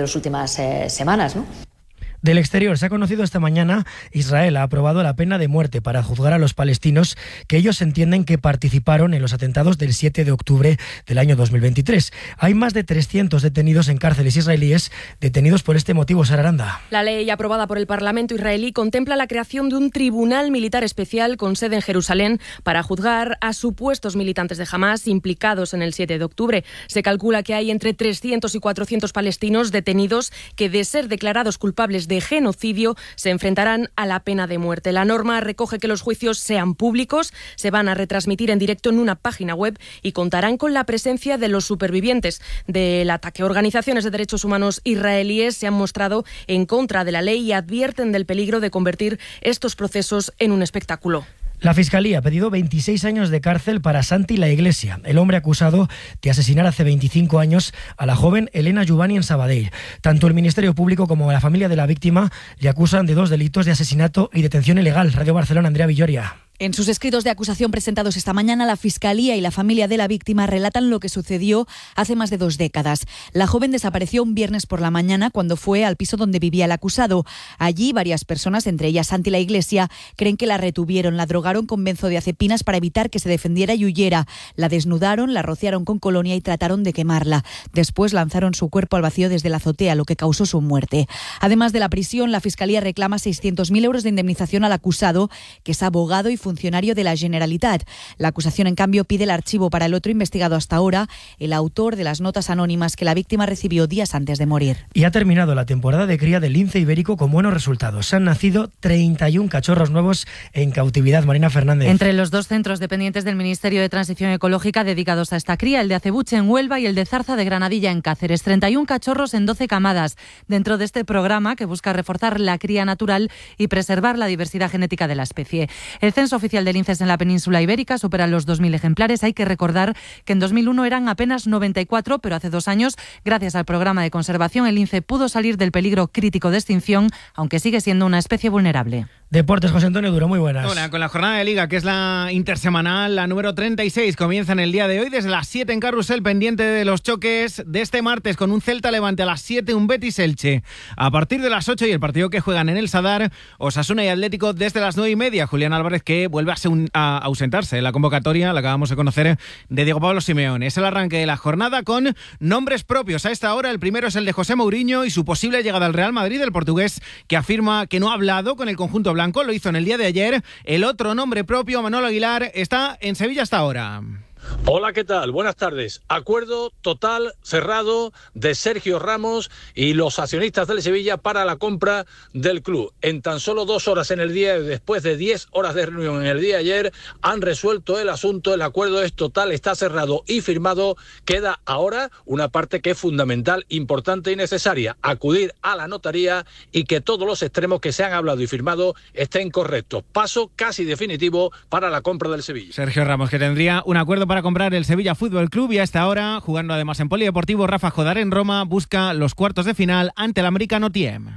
semanas, ¿no? Del exterior, se ha conocido esta mañana, Israel ha aprobado la pena de muerte para juzgar a los palestinos que ellos entienden que participaron en los atentados del 7 de octubre del año 2023. Hay más de 300 detenidos en cárceles israelíes, detenidos por este motivo. Sara Aranda. La ley aprobada por el Parlamento israelí contempla la creación de un tribunal militar especial con sede en Jerusalén para juzgar a supuestos militantes de Hamás implicados en el 7 de octubre. Se calcula que hay entre 300 y 400 palestinos detenidos que, de ser declarados culpables de genocidio, se enfrentarán a la pena de muerte. La norma recoge que los juicios sean públicos, se van a retransmitir en directo en una página web y contarán con la presencia de los supervivientes del ataque. Organizaciones de derechos humanos israelíes se han mostrado en contra de la ley y advierten del peligro de convertir estos procesos en un espectáculo. La Fiscalía ha pedido 26 años de cárcel para Santi La Iglesia, el hombre acusado de asesinar hace 25 años a la joven Elena Juvani en Sabadell. Tanto el Ministerio Público como la familia de la víctima le acusan de 2 delitos de asesinato y detención ilegal. Radio Barcelona, Andrea Villoria. En sus escritos de acusación presentados esta mañana, la Fiscalía y la familia de la víctima relatan lo que sucedió hace más de 2 décadas. La joven desapareció un viernes por la mañana cuando fue al piso donde vivía el acusado. Allí varias personas, entre ellas Santi La Iglesia, creen que la retuvieron, la drogaron con benzodiazepinas para evitar que se defendiera y huyera. La desnudaron, la rociaron con colonia y trataron de quemarla. Después lanzaron su cuerpo al vacío desde la azotea, lo que causó su muerte. Además de la prisión, la Fiscalía reclama 600.000 euros de indemnización al acusado, que es abogado y funcionario de la Generalitat. La acusación, en cambio, pide el archivo para el otro investigado hasta ahora, el autor de las notas anónimas que la víctima recibió días antes de morir. Y ha terminado la temporada de cría del lince ibérico con buenos resultados. Han nacido 31 cachorros nuevos en cautividad. Marina Fernández. Entre los 2 centros dependientes del Ministerio de Transición Ecológica dedicados a esta cría, el de Acebuche en Huelva y el de Zarza de Granadilla en Cáceres. 31 cachorros en 12 camadas, dentro de este programa que busca reforzar la cría natural y preservar la diversidad genética de la especie. El censo oficial de linces en la península ibérica supera los 2.000 ejemplares. Hay que recordar que en 2001 eran apenas 94, pero hace 2 años, gracias al programa de conservación, el lince pudo salir del peligro crítico de extinción, aunque sigue siendo una especie vulnerable. Deportes, José Antonio Duro, muy buenas. Hola, con la jornada de Liga, que es la intersemanal, la número 36, comienza en el día de hoy desde las 7 en Carrusel, pendiente de los choques de este martes, con un Celta Levante a las 7, un Betis Elche a partir de las 8 y el partido que juegan en el Sadar, Osasuna y Atlético desde las 9:30. Julián Álvarez, que vuelve a ausentarse en la convocatoria, la acabamos de conocer, de Diego Pablo Simeone. Es el arranque de la jornada con nombres propios. A esta hora el primero es el de José Mourinho y su posible llegada al Real Madrid, el portugués, que afirma que no ha hablado con el conjunto blanco, lo hizo en el día de ayer. El otro nombre propio, Manolo Aguilar, está en Sevilla hasta ahora. Hola, ¿qué tal? Buenas tardes. Acuerdo total, cerrado, de Sergio Ramos y los accionistas del Sevilla para la compra del club. En tan solo 2 horas en el día, después de 10 horas de reunión en el día de ayer, han resuelto el asunto. El acuerdo es total, está cerrado y firmado. Queda ahora una parte que es fundamental, importante y necesaria: acudir a la notaría y que todos los extremos que se han hablado y firmado estén correctos. Paso casi definitivo para la compra del Sevilla. Sergio Ramos, que tendría un acuerdo para comprar el Sevilla Fútbol Club, y a esta hora, jugando además en Polideportivo, Rafa Jodar en Roma busca los cuartos de final ante el Americano Tiem.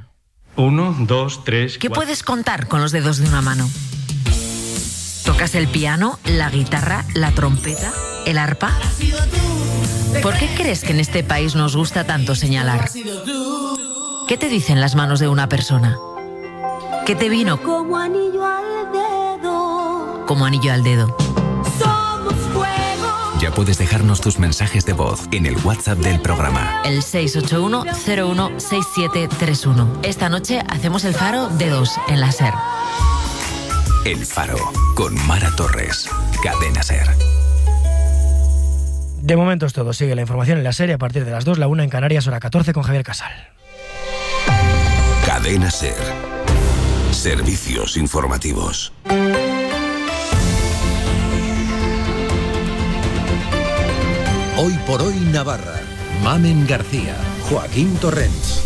1, 2, 3, 4. ¿Qué puedes contar con los dedos de una mano? ¿Tocas el piano, la guitarra, la trompeta, el arpa? ¿Por qué crees que en este país nos gusta tanto señalar? ¿Qué te dicen las manos de una persona? ¿Qué te vino como anillo al dedo? Como anillo al dedo. Ya puedes dejarnos tus mensajes de voz en el WhatsApp del programa. El 681-016731. Esta noche hacemos el faro de 2 en la SER. El Faro, con Mara Torres. Cadena SER. De momento es todo. Sigue la información en la SER a partir de las 2, la 1 en Canarias, hora 14 con Javier Casal. Cadena SER. Servicios informativos. Hoy por hoy Navarra. Mamen García, Joaquín Torrents.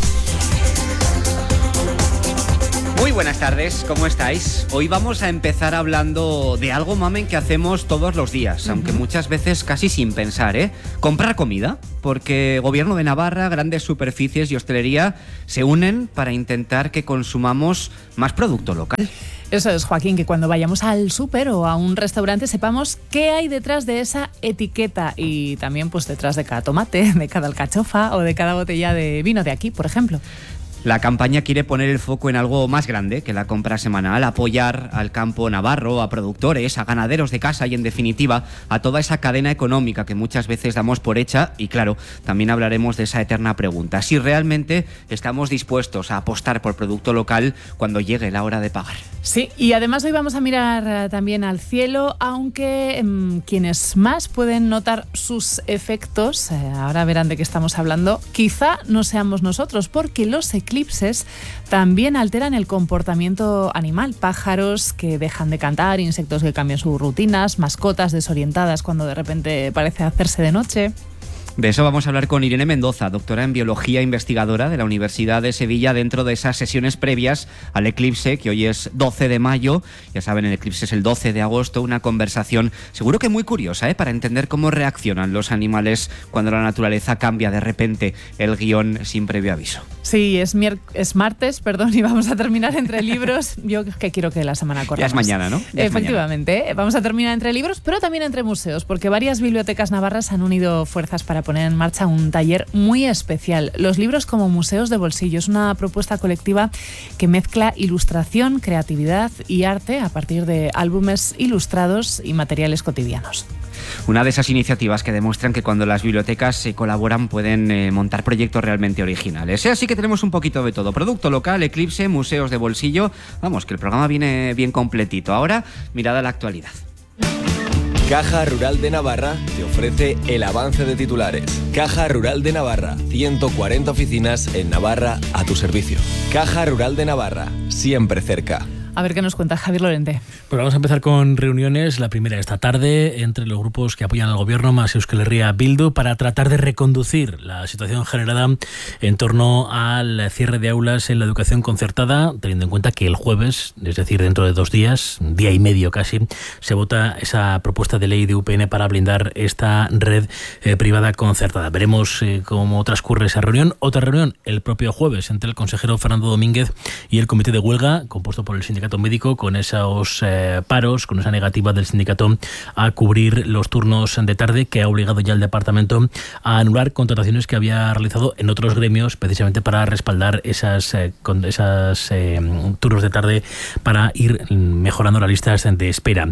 Muy buenas tardes, ¿cómo estáis? Hoy vamos a empezar hablando de algo, Mamen, que hacemos todos los días, aunque muchas veces casi sin pensar, ¿eh? Comprar comida, porque Gobierno de Navarra, grandes superficies y hostelería se unen para intentar que consumamos más producto local. Eso es, Joaquín, que cuando vayamos al súper o a un restaurante sepamos qué hay detrás de esa etiqueta y también pues detrás de cada tomate, de cada alcachofa o de cada botella de vino de aquí, por ejemplo. La campaña quiere poner el foco en algo más grande que la compra semanal, apoyar al campo navarro, a productores, a ganaderos de casa y, en definitiva, a toda esa cadena económica que muchas veces damos por hecha. Y, claro, también hablaremos de esa eterna pregunta: si realmente estamos dispuestos a apostar por producto local cuando llegue la hora de pagar. Sí, y además hoy vamos a mirar también al cielo, aunque quienes más pueden notar sus efectos, ahora verán de qué estamos hablando, quizá no seamos nosotros, porque los eclipses también alteran el comportamiento animal. Pájaros que dejan de cantar, insectos que cambian sus rutinas, mascotas desorientadas cuando de repente parece hacerse de noche. De eso vamos a hablar con Irene Mendoza, doctora en biología investigadora de la Universidad de Sevilla, dentro de esas sesiones previas al eclipse, que hoy es 12 de mayo. Ya saben, el eclipse es el 12 de agosto, una conversación seguro que muy curiosa, para entender cómo reaccionan los animales cuando la naturaleza cambia de repente el guión sin previo aviso. Sí, es martes, y vamos a terminar entre libros. Yo que quiero que la semana corra. Ya es mañana, ¿no? Efectivamente, mañana. Vamos a terminar entre libros, pero también entre museos, porque varias bibliotecas navarras han unido fuerzas para poner en marcha un taller muy especial. Los libros como museos de bolsillo. Es una propuesta colectiva que mezcla ilustración, creatividad y arte a partir de álbumes ilustrados y materiales cotidianos. Una de esas iniciativas que demuestran que cuando las bibliotecas se colaboran pueden montar proyectos realmente originales. Así que tenemos un poquito de todo: producto local, eclipse, museos de bolsillo. Vamos, que el programa viene bien completito. Ahora, mirada a la actualidad. Caja Rural de Navarra te ofrece el avance de titulares. Caja Rural de Navarra, 140 oficinas en Navarra a tu servicio. Caja Rural de Navarra, siempre cerca. A ver qué nos cuenta Javier Lorente. Pues vamos a empezar con reuniones, la primera esta tarde, entre los grupos que apoyan al gobierno, más Euskal Herria Bildu, para tratar de reconducir la situación generada en torno al cierre de aulas en la educación concertada, teniendo en cuenta que el jueves, es decir, dentro de 2 días, día y medio casi, se vota esa propuesta de ley de UPN para blindar esta red privada concertada. Veremos cómo transcurre esa reunión. Otra reunión el propio jueves entre el consejero Fernando Domínguez y el comité de huelga, compuesto por el sindicato médico, con esos paros, con esa negativa del sindicato a cubrir los turnos de tarde, que ha obligado ya al departamento a anular contrataciones que había realizado en otros gremios, precisamente para respaldar esas turnos de tarde, para ir mejorando las listas de espera.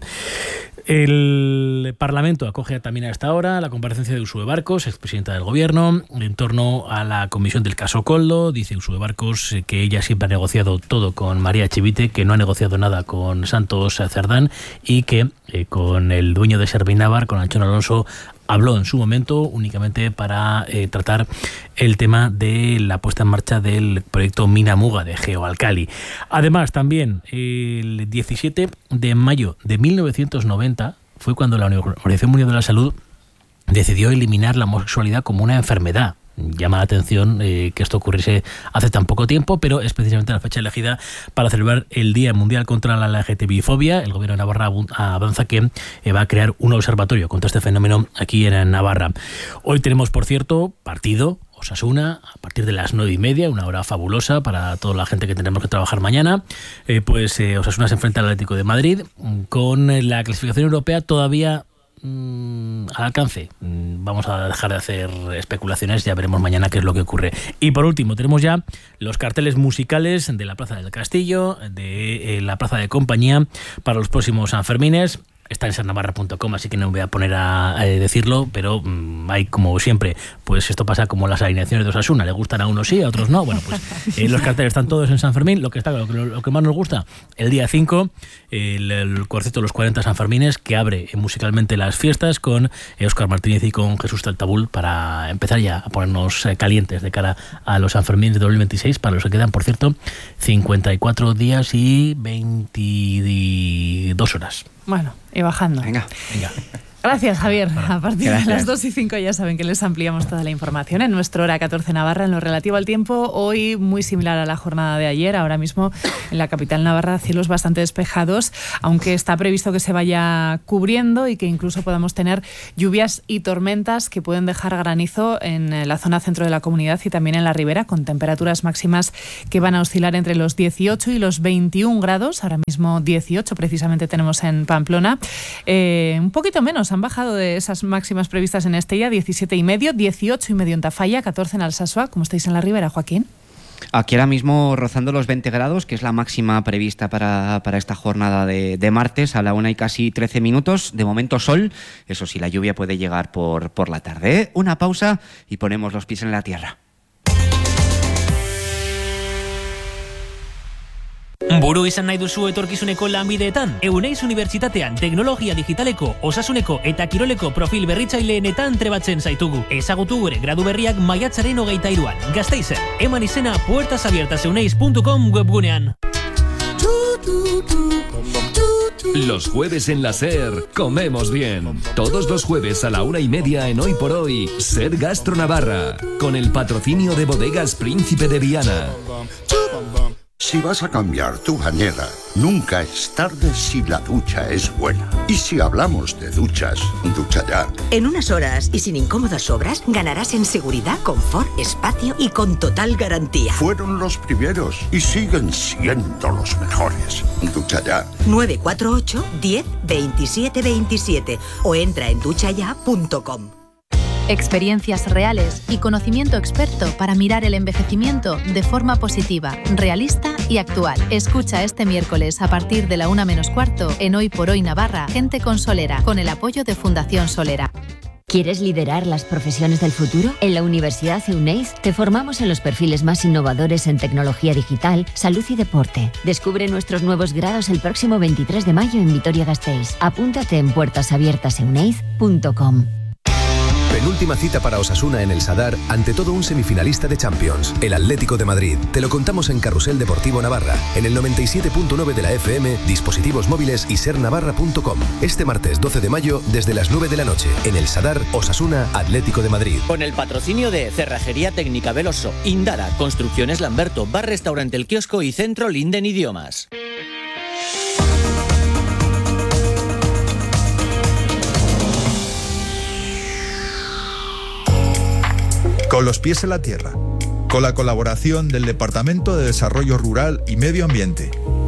El Parlamento acoge también a esta hora la comparecencia de Uxue Barkos, expresidenta del Gobierno, en torno a la comisión del caso Koldo. Dice Uxue Barkos que ella siempre ha negociado todo con María Chivite, que no ha negociado nada con Santos Cerdán y que con el dueño de Servinavar, con Anchón Alonso, habló en su momento únicamente para tratar el tema de la puesta en marcha del proyecto Mina Muga de Geoalcali. Además, también el 17 de mayo de 1990 fue cuando la Organización Mundial de la Salud decidió eliminar la homosexualidad como una enfermedad. Llama la atención que esto ocurriese hace tan poco tiempo, pero es precisamente la fecha elegida para celebrar el Día Mundial contra la LGTBI-fobia. El Gobierno de Navarra avanza que va a crear un observatorio contra este fenómeno aquí en Navarra. Hoy tenemos, por cierto, partido Osasuna a partir de las 9:30, una hora fabulosa para toda la gente que tenemos que trabajar mañana. Osasuna se enfrenta al Atlético de Madrid con la clasificación europea todavía al alcance. Vamos a dejar de hacer especulaciones, ya veremos mañana qué es lo que ocurre. Y por último, tenemos ya los carteles musicales de la Plaza del Castillo, de la Plaza de Compañía para los próximos Sanfermines. está en sernavarra.com, así que no me voy a poner a decirlo, pero hay, como siempre, pues esto pasa como las alineaciones de Osasuna, le gustan a unos sí, a otros no. Bueno, pues los carteles están todos en San Fermín. Lo que más nos gusta, el día 5, el concierto de los 40 Sanfermines, que abre musicalmente las fiestas con Óscar Martínez y con Jesús Taltabul, para empezar ya a ponernos calientes de cara a los Sanfermines de 2026, para los que quedan, por cierto, 54 días y 22 horas. Bueno, y bajando. Venga. Gracias, Javier. A partir Gracias. de las 2:05 ya saben que les ampliamos toda la información en nuestro Hora 14 Navarra. En lo relativo al tiempo, hoy muy similar a la jornada de ayer. Ahora mismo en la capital navarra, cielos bastante despejados, aunque está previsto que se vaya cubriendo y que incluso podamos tener lluvias y tormentas que pueden dejar granizo en la zona centro de la comunidad y también en la ribera, con temperaturas máximas que van a oscilar entre los 18 y los 21 grados. Ahora mismo 18 precisamente tenemos en Pamplona. Un poquito menos. Han bajado de esas máximas previstas en Estella, 17,5, 18,5 en Tafalla, 14 en Alsasua. ¿Cómo estáis en la ribera, Joaquín? Aquí ahora mismo rozando los 20 grados, que es la máxima prevista para esta jornada de martes, a la 1 y casi 13 minutos. De momento sol, eso sí, la lluvia puede llegar por la tarde. Una pausa y ponemos los pies en la tierra. Buru izan nahi duzu etorkizuneko lanbideetan? Euneiz Unibertsitatean teknologia digitaleko, osasuneko eta kiroleko profil berritzaileenetan trebatzen zaitugu. Ezagutu gure gradu berriak maiatzaren 23an. Gasteizen, eman izena puertasabiertaseuneiz.com webgunean. Los jueves en la SER comemos bien. Todos los jueves a la 1:30 en Hoy por Hoy, SER Gastro Navarra, con el patrocinio de Bodegas Príncipe de Viana. Si vas a cambiar tu bañera, nunca es tarde si la ducha es buena. Y si hablamos de duchas, Ducha Ya. En unas horas y sin incómodas obras, ganarás en seguridad, confort, espacio y con total garantía. Fueron los primeros y siguen siendo los mejores. Ducha Ya. 948 10 27 27 o entra en duchaya.com. Experiencias reales y conocimiento experto para mirar el envejecimiento de forma positiva, realista y actual. Escucha este miércoles a partir de la 1:15 en Hoy por Hoy Navarra, Gente con Solera, con el apoyo de Fundación Solera. ¿Quieres liderar las profesiones del futuro? En la Universidad Euneiz te formamos en los perfiles más innovadores en tecnología digital, salud y deporte. Descubre nuestros nuevos grados el próximo 23 de mayo en Vitoria-Gasteiz. Apúntate en puertasabiertaseuneiz.com. Penúltima cita para Osasuna en el Sadar, ante todo un semifinalista de Champions, el Atlético de Madrid. Te lo contamos en Carrusel Deportivo Navarra, en el 97.9 de la FM, dispositivos móviles y sernavarra.com. Este martes 12 de mayo, desde las 9 de la noche, en el Sadar, Osasuna, Atlético de Madrid. Con el patrocinio de Cerrajería Técnica Veloso, Indara, Construcciones Lamberto, Bar Restaurante El Kiosco y Centro Linden Idiomas. Con los pies en la tierra, con la colaboración del Departamento de Desarrollo Rural y Medio Ambiente.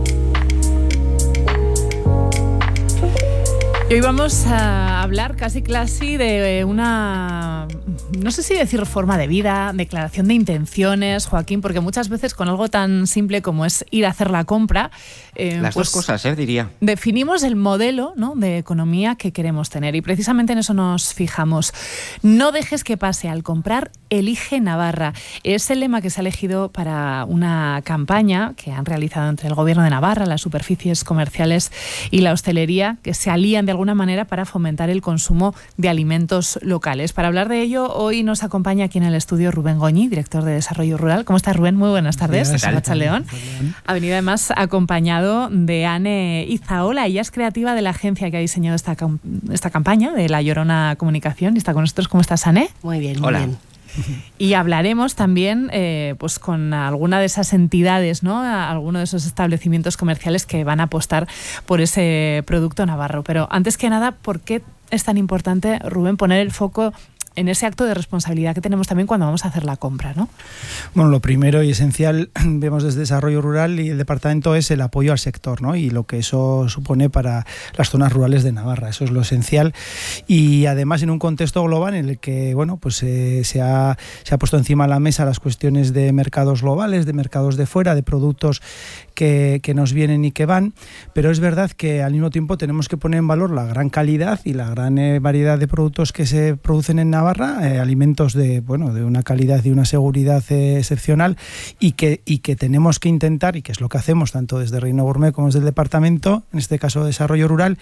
Y hoy vamos a hablar casi de una, no sé si decir forma de vida, declaración de intenciones, Joaquín, porque muchas veces con algo tan simple como es ir a hacer la compra, las dos cosas, diría. Definimos el modelo, ¿no?, de economía que queremos tener y precisamente en eso nos fijamos. No dejes que pase al comprar, elige Navarra. Es el lema que se ha elegido para una campaña que han realizado entre el Gobierno de Navarra, las superficies comerciales y la hostelería, que se alían de alguna manera para fomentar el consumo de alimentos locales. Para hablar de ello, hoy nos acompaña aquí en el estudio Rubén Goñi, director de Desarrollo Rural. ¿Cómo estás, Rubén? Muy buenas tardes. ¿Qué tal? León. Ha venido además acompañado de Anne Izaola. Ella es creativa de la agencia que ha diseñado esta campaña de La Llorona Comunicación y está con nosotros. ¿Cómo estás, Anne? Muy bien, muy Hola. bien. Y hablaremos también pues con alguna de esas entidades, ¿no?, alguno de esos establecimientos comerciales que van a apostar por ese producto navarro. Pero antes que nada, ¿por qué es tan importante, Rubén, poner el foco en ese acto de responsabilidad que tenemos también cuando vamos a hacer la compra, ¿no? Bueno, lo primero y esencial, vemos desde Desarrollo Rural y el departamento, es el apoyo al sector, ¿no? Y lo que eso supone para las zonas rurales de Navarra. Eso es lo esencial. Y además en un contexto global en el que, bueno, pues se ha puesto encima de la mesa las cuestiones de mercados globales, de mercados de fuera, de productos que nos vienen y que van, pero es verdad que al mismo tiempo tenemos que poner en valor la gran calidad y la gran variedad de productos que se producen en Navarra, alimentos de una calidad y una seguridad excepcional, y que tenemos que intentar, y que es lo que hacemos tanto desde Reino Gourmet como desde el departamento, en este caso Desarrollo Rural,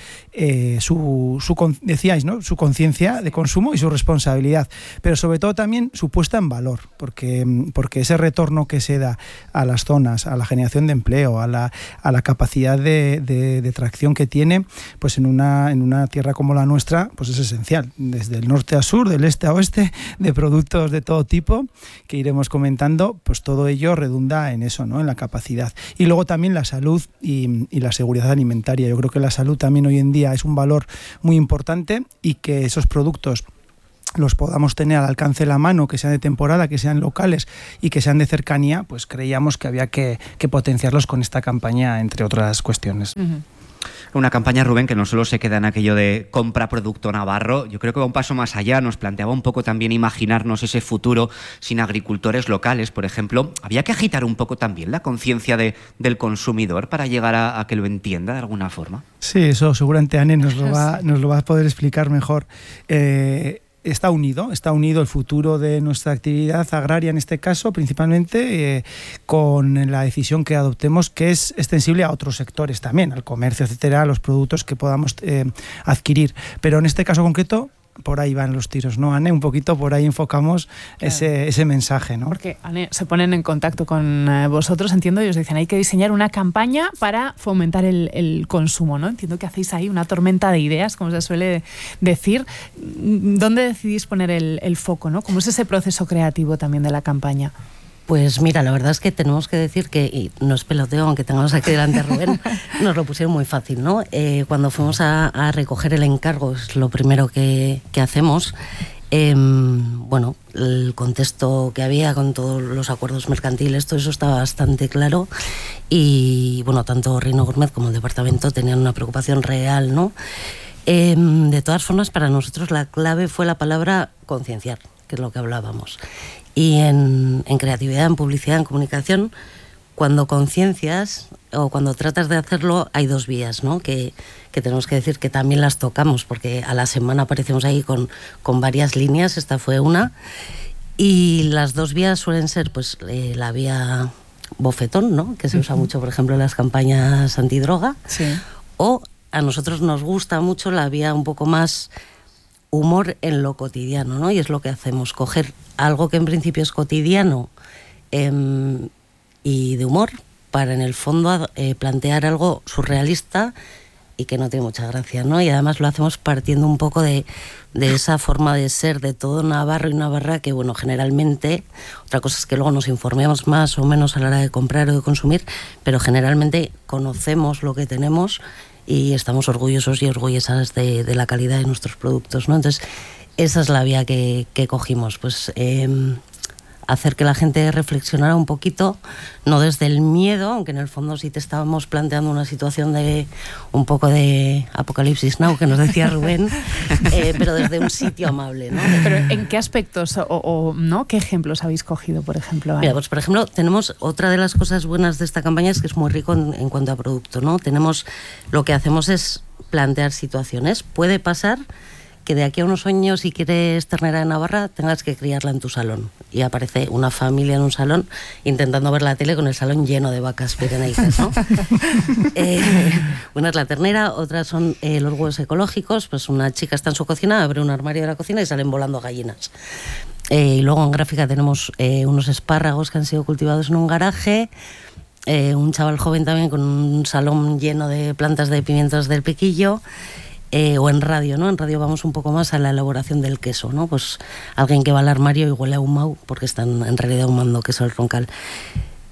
decíais, ¿no?, su conciencia de consumo y su responsabilidad, pero sobre todo también su puesta en valor, porque ese retorno que se da a las zonas, a la generación de empleo, a la capacidad de tracción que tiene, pues en una tierra como la nuestra, pues es esencial, desde el norte a sur, del este a oeste, de productos de todo tipo que iremos comentando, pues todo ello redunda en eso, ¿no?, en la capacidad. Y luego también la salud y la seguridad alimentaria. Yo creo que la salud también hoy en día es un valor muy importante, y que esos productos los podamos tener al alcance de la mano, que sean de temporada, que sean locales y que sean de cercanía, pues creíamos que había que potenciarlos con esta campaña, entre otras cuestiones. Uh-huh. Una campaña, Rubén, que no solo se queda en aquello de compra producto navarro, yo creo que va un paso más allá, nos planteaba un poco también imaginarnos ese futuro sin agricultores locales, por ejemplo. Había que agitar un poco también la conciencia del consumidor para llegar a que lo entienda de alguna forma. Sí, eso seguramente Anne nos lo va a poder explicar mejor. Está unido el futuro de nuestra actividad agraria, en este caso, principalmente con la decisión que adoptemos, que es extensible a otros sectores también, al comercio, etcétera, a los productos que podamos adquirir. Pero en este caso concreto, por ahí van los tiros, ¿no, Anne? Un poquito por ahí enfocamos, claro, ese mensaje, ¿no? Porque, Anne, se ponen en contacto con vosotros, entiendo, y os dicen, hay que diseñar una campaña para fomentar el consumo, ¿no? Entiendo que hacéis ahí una tormenta de ideas, como se suele decir. ¿Dónde decidís poner el foco, ¿no? ¿Cómo es ese proceso creativo también de la campaña? Pues mira, la verdad es que tenemos que decir que, y no es peloteo, aunque tengamos aquí delante a Rubén, nos lo pusieron muy fácil, ¿no? Cuando fuimos a recoger el encargo, es lo primero que hacemos. Bueno, el contexto que había con todos los acuerdos mercantiles, todo eso estaba bastante claro, y bueno, tanto Reino Gourmet como el departamento tenían una preocupación real, ¿no? De todas formas, para nosotros la clave fue la palabra concienciar, que es lo que hablábamos. Y en creatividad, en publicidad, en comunicación, cuando conciencias o cuando tratas de hacerlo, hay dos vías, ¿no? Que tenemos que decir que también las tocamos, porque a la semana aparecemos ahí con varias líneas, esta fue una, y las dos vías suelen ser pues la vía bofetón, ¿no?, que se usa mucho, por ejemplo, en las campañas antidroga, sí, o a nosotros nos gusta mucho la vía un poco más humor en lo cotidiano, ¿no? Y es lo que hacemos, coger algo que en principio es cotidiano y de humor, para en el fondo plantear algo surrealista y que no tiene mucha gracia, ¿no? Y además lo hacemos partiendo un poco de esa forma de ser de todo navarro y navarra, que bueno, generalmente, otra cosa es que luego nos informemos más o menos a la hora de comprar o de consumir, pero generalmente conocemos lo que tenemos y estamos orgullosos y orgullosas de la calidad de nuestros productos, ¿no? Entonces, esa es la vía que cogimos, pues hacer que la gente reflexionara un poquito, no desde el miedo, aunque en el fondo sí te estábamos planteando una situación de un poco de apocalipsis now, que nos decía Rubén, pero desde un sitio amable, ¿no? Pero ¿en qué aspectos o no? ¿Qué ejemplos habéis cogido, por ejemplo? Mira, pues por ejemplo, tenemos otra de las cosas buenas de esta campaña, es que es muy rico en cuanto a producto, ¿no? Lo que hacemos es plantear situaciones. Puede pasar que de aquí a unos años, si quieres ternera de Navarra, tengas que criarla en tu salón. Y aparece una familia en un salón intentando ver la tele con el salón lleno de vacas pirenaicas, ¿no? Una es la ternera, otras son los huevos ecológicos. Pues una chica está en su cocina, abre un armario de la cocina y salen volando gallinas. Y luego en gráfica tenemos unos espárragos que han sido cultivados en un garaje. Un chaval joven también con un salón lleno de plantas de pimientos del piquillo. O en radio, ¿no? En radio vamos un poco más a la elaboración del queso, ¿no? Pues alguien que va al armario y huele a ahumado porque están en realidad ahumando queso del Roncal.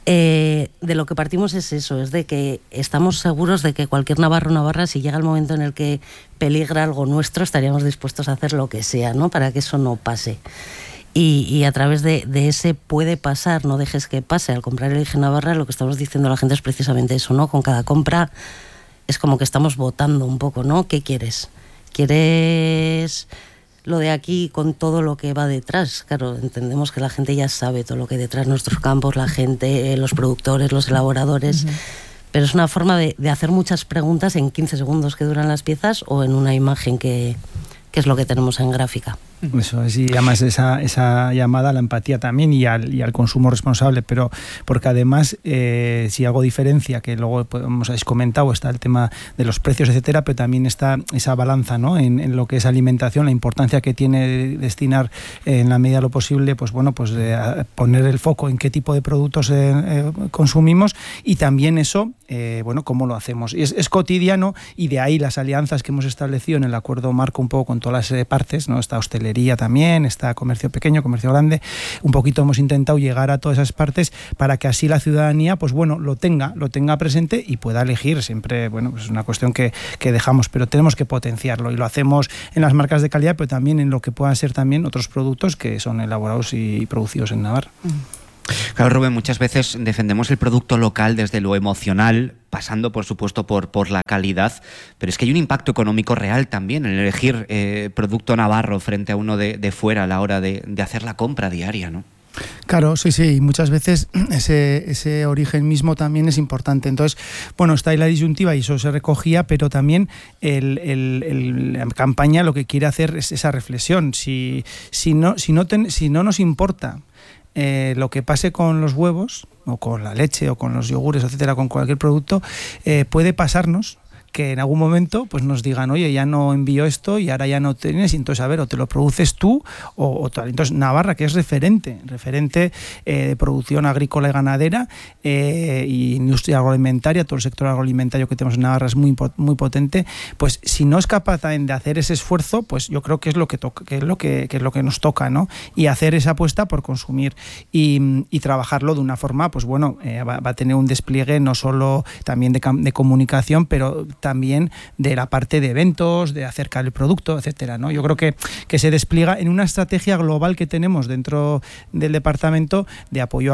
De lo que partimos es eso, es de que estamos seguros de que cualquier navarro o navarra, si llega el momento en el que peligra algo nuestro, estaríamos dispuestos a hacer lo que sea, ¿no?, para que eso no pase. Y a través de ese puede pasar, no dejes que pase, al comprar el IG Navarra, lo que estamos diciendo a la gente es precisamente eso, ¿no? Con cada compra es como que estamos votando un poco, ¿no? ¿Qué quieres? ¿Quieres lo de aquí con todo lo que va detrás? Claro, entendemos que la gente ya sabe todo lo que hay detrás, nuestros campos, la gente, los productores, los elaboradores, pero es una forma de hacer muchas preguntas en 15 segundos que duran las piezas o en una imagen que es lo que tenemos en gráfica. Eso es, y además esa llamada a la empatía también y al consumo responsable, pero porque además si algo diferencia, que luego hemos comentado, está el tema de los precios, etcétera, pero también está esa balanza, ¿no?, en lo que es alimentación, la importancia que tiene destinar en la medida de lo posible, pues bueno, pues poner el foco en qué tipo de productos consumimos, y también eso, bueno, cómo lo hacemos. Y es cotidiano, y de ahí las alianzas que hemos establecido en el acuerdo marco un poco con todas las partes, ¿no? Está hostelería también, está comercio pequeño, comercio grande, un poquito hemos intentado llegar a todas esas partes para que así la ciudadanía, pues bueno, lo tenga presente y pueda elegir. Siempre, bueno, pues es una cuestión que dejamos, pero tenemos que potenciarlo, y lo hacemos en las marcas de calidad, pero también en lo que puedan ser también otros productos que son elaborados y producidos en Navarra. Claro, Rubén, muchas veces defendemos el producto local desde lo emocional, pasando por supuesto por la calidad, pero es que hay un impacto económico real también en elegir producto navarro frente a uno de fuera a la hora de hacer la compra diaria, ¿no? Claro, sí, y muchas veces ese origen mismo también es importante. Entonces, bueno, está ahí la disyuntiva y eso se recogía, pero también la campaña lo que quiere hacer es esa reflexión. Si no nos importa lo que pase con los huevos o con la leche o con los yogures, etcétera, con cualquier producto, puede pasarnos que en algún momento pues nos digan, oye, ya no envío esto y ahora ya no tienes, y entonces, a ver, o te lo produces tú o tal. Entonces, Navarra, que es referente de producción agrícola y ganadera y industria agroalimentaria, todo el sector agroalimentario que tenemos en Navarra es muy potente, pues si no es capaz de hacer ese esfuerzo, pues yo creo que es lo que toca, que es lo que nos toca, ¿no? Y hacer esa apuesta por consumir y trabajarlo de una forma, pues bueno, va a tener un despliegue no solo también de comunicación, pero también de la parte de eventos, de acercar el producto, etcétera, ¿no? Yo creo que se despliega en una estrategia global que tenemos dentro del departamento de apoyo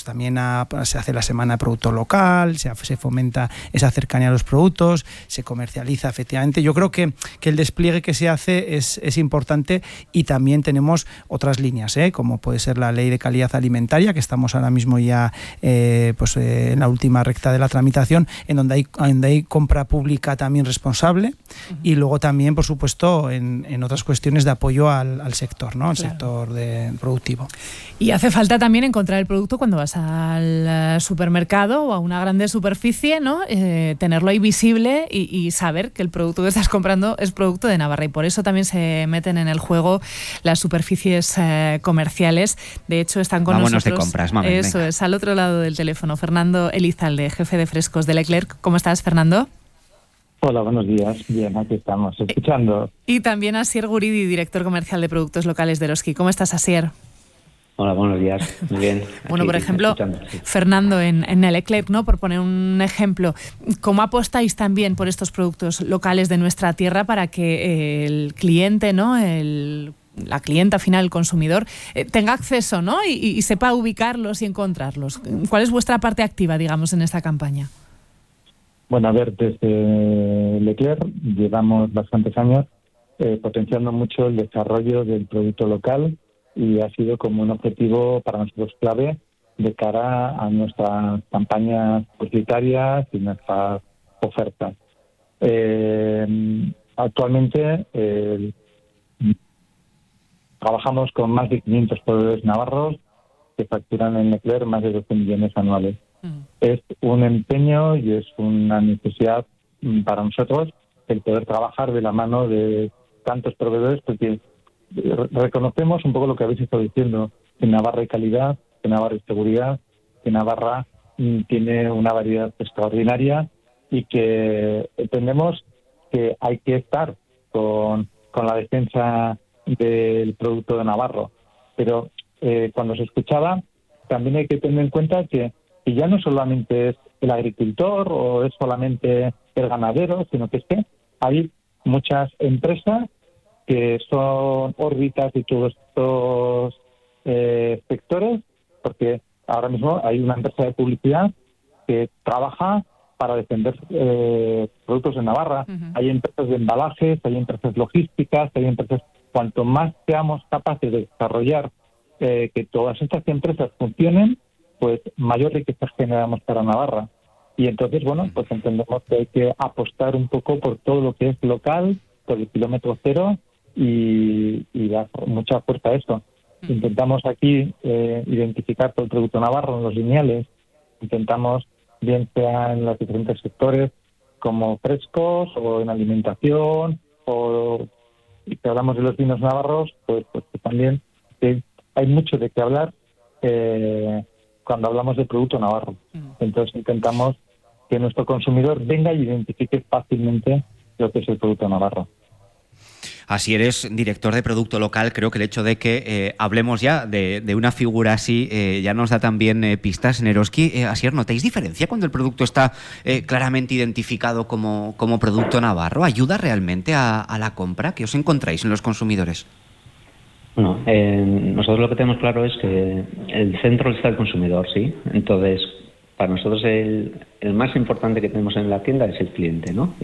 se hace la semana de producto local, se fomenta esa cercanía a los productos, se comercializa efectivamente. Yo creo que el despliegue que se hace es importante, y también tenemos otras líneas, como puede ser la Ley de Calidad Alimentaria, que estamos ahora mismo ya en la última recta de la tramitación, en donde hay compra pública también responsable, y luego también, por supuesto, en otras cuestiones de apoyo al sector, ¿no? Al sector productivo. Y hace falta también encontrar el producto cuando vas al supermercado o a una grande superficie, ¿no? Tenerlo ahí visible y saber que el producto que estás comprando es producto de Navarra, y por eso también se meten en el juego las superficies comerciales. De hecho, están con Vámonos nosotros. De compras, mami, eso venga. Es, al otro lado del teléfono, Fernando Elizalde, jefe de frescos de Leclerc. ¿Cómo estás, Fernando? Hola, buenos días. Bien, aquí estamos, escuchando. Y también Asier Guridi, director comercial de productos locales de Eroski. ¿Cómo estás, Asier? Hola, buenos días. Muy bien. Bueno, por ejemplo, Sí. Fernando, en Leclerc, ¿no? Por poner un ejemplo, ¿cómo apostáis también por estos productos locales de nuestra tierra para que el cliente, ¿no? La clienta final, el consumidor, tenga acceso, ¿no? Y sepa ubicarlos y encontrarlos? ¿Cuál es vuestra parte activa, digamos, en esta campaña? Bueno, a ver, desde Leclerc llevamos bastantes años potenciando mucho el desarrollo del producto local, y ha sido como un objetivo para nosotros clave de cara a nuestras campañas publicitarias y nuestras ofertas. Actualmente trabajamos con más de 500 proveedores navarros que facturan en Leclerc más de 12 millones anuales. Es un empeño y es una necesidad para nosotros el poder trabajar de la mano de tantos proveedores, porque reconocemos un poco lo que habéis estado diciendo, que Navarra hay calidad, que Navarra hay seguridad, que Navarra tiene una variedad extraordinaria, y que entendemos que hay que estar con la defensa del producto de Navarro. Pero cuando se escuchaba, también hay que tener en cuenta que Y ya no solamente es el agricultor o es solamente el ganadero, sino que es que hay muchas empresas que son órbitas de todos estos sectores, porque ahora mismo hay una empresa de publicidad que trabaja para defender productos de Navarra. Hay empresas de embalajes, hay empresas logísticas, hay empresas... Cuanto más seamos capaces de desarrollar que todas estas empresas funcionen, pues mayor riqueza generamos para Navarra. Y entonces, bueno, pues entendemos que hay que apostar un poco por todo lo que es local, por el kilómetro cero y dar mucha fuerza a eso. Intentamos aquí identificar todo el producto navarro en los lineales. Intentamos, bien sea en los diferentes sectores, como frescos o en alimentación, o y que hablamos de los vinos navarros, pues que también hay mucho de qué hablar cuando hablamos de producto navarro. Entonces intentamos que nuestro consumidor venga y identifique fácilmente lo que es el producto navarro. Así eres director de producto local. Creo que el hecho de que hablemos ya de una figura así ya nos da también pistas. Neroski, Asier, ¿notáis diferencia cuando el producto está claramente identificado como producto navarro? ¿Ayuda realmente a la compra? ¿Qué os encontráis en los consumidores? Bueno, nosotros lo que tenemos claro es que el centro está el consumidor, ¿sí? Entonces, para nosotros el más importante que tenemos en la tienda es el cliente, ¿no?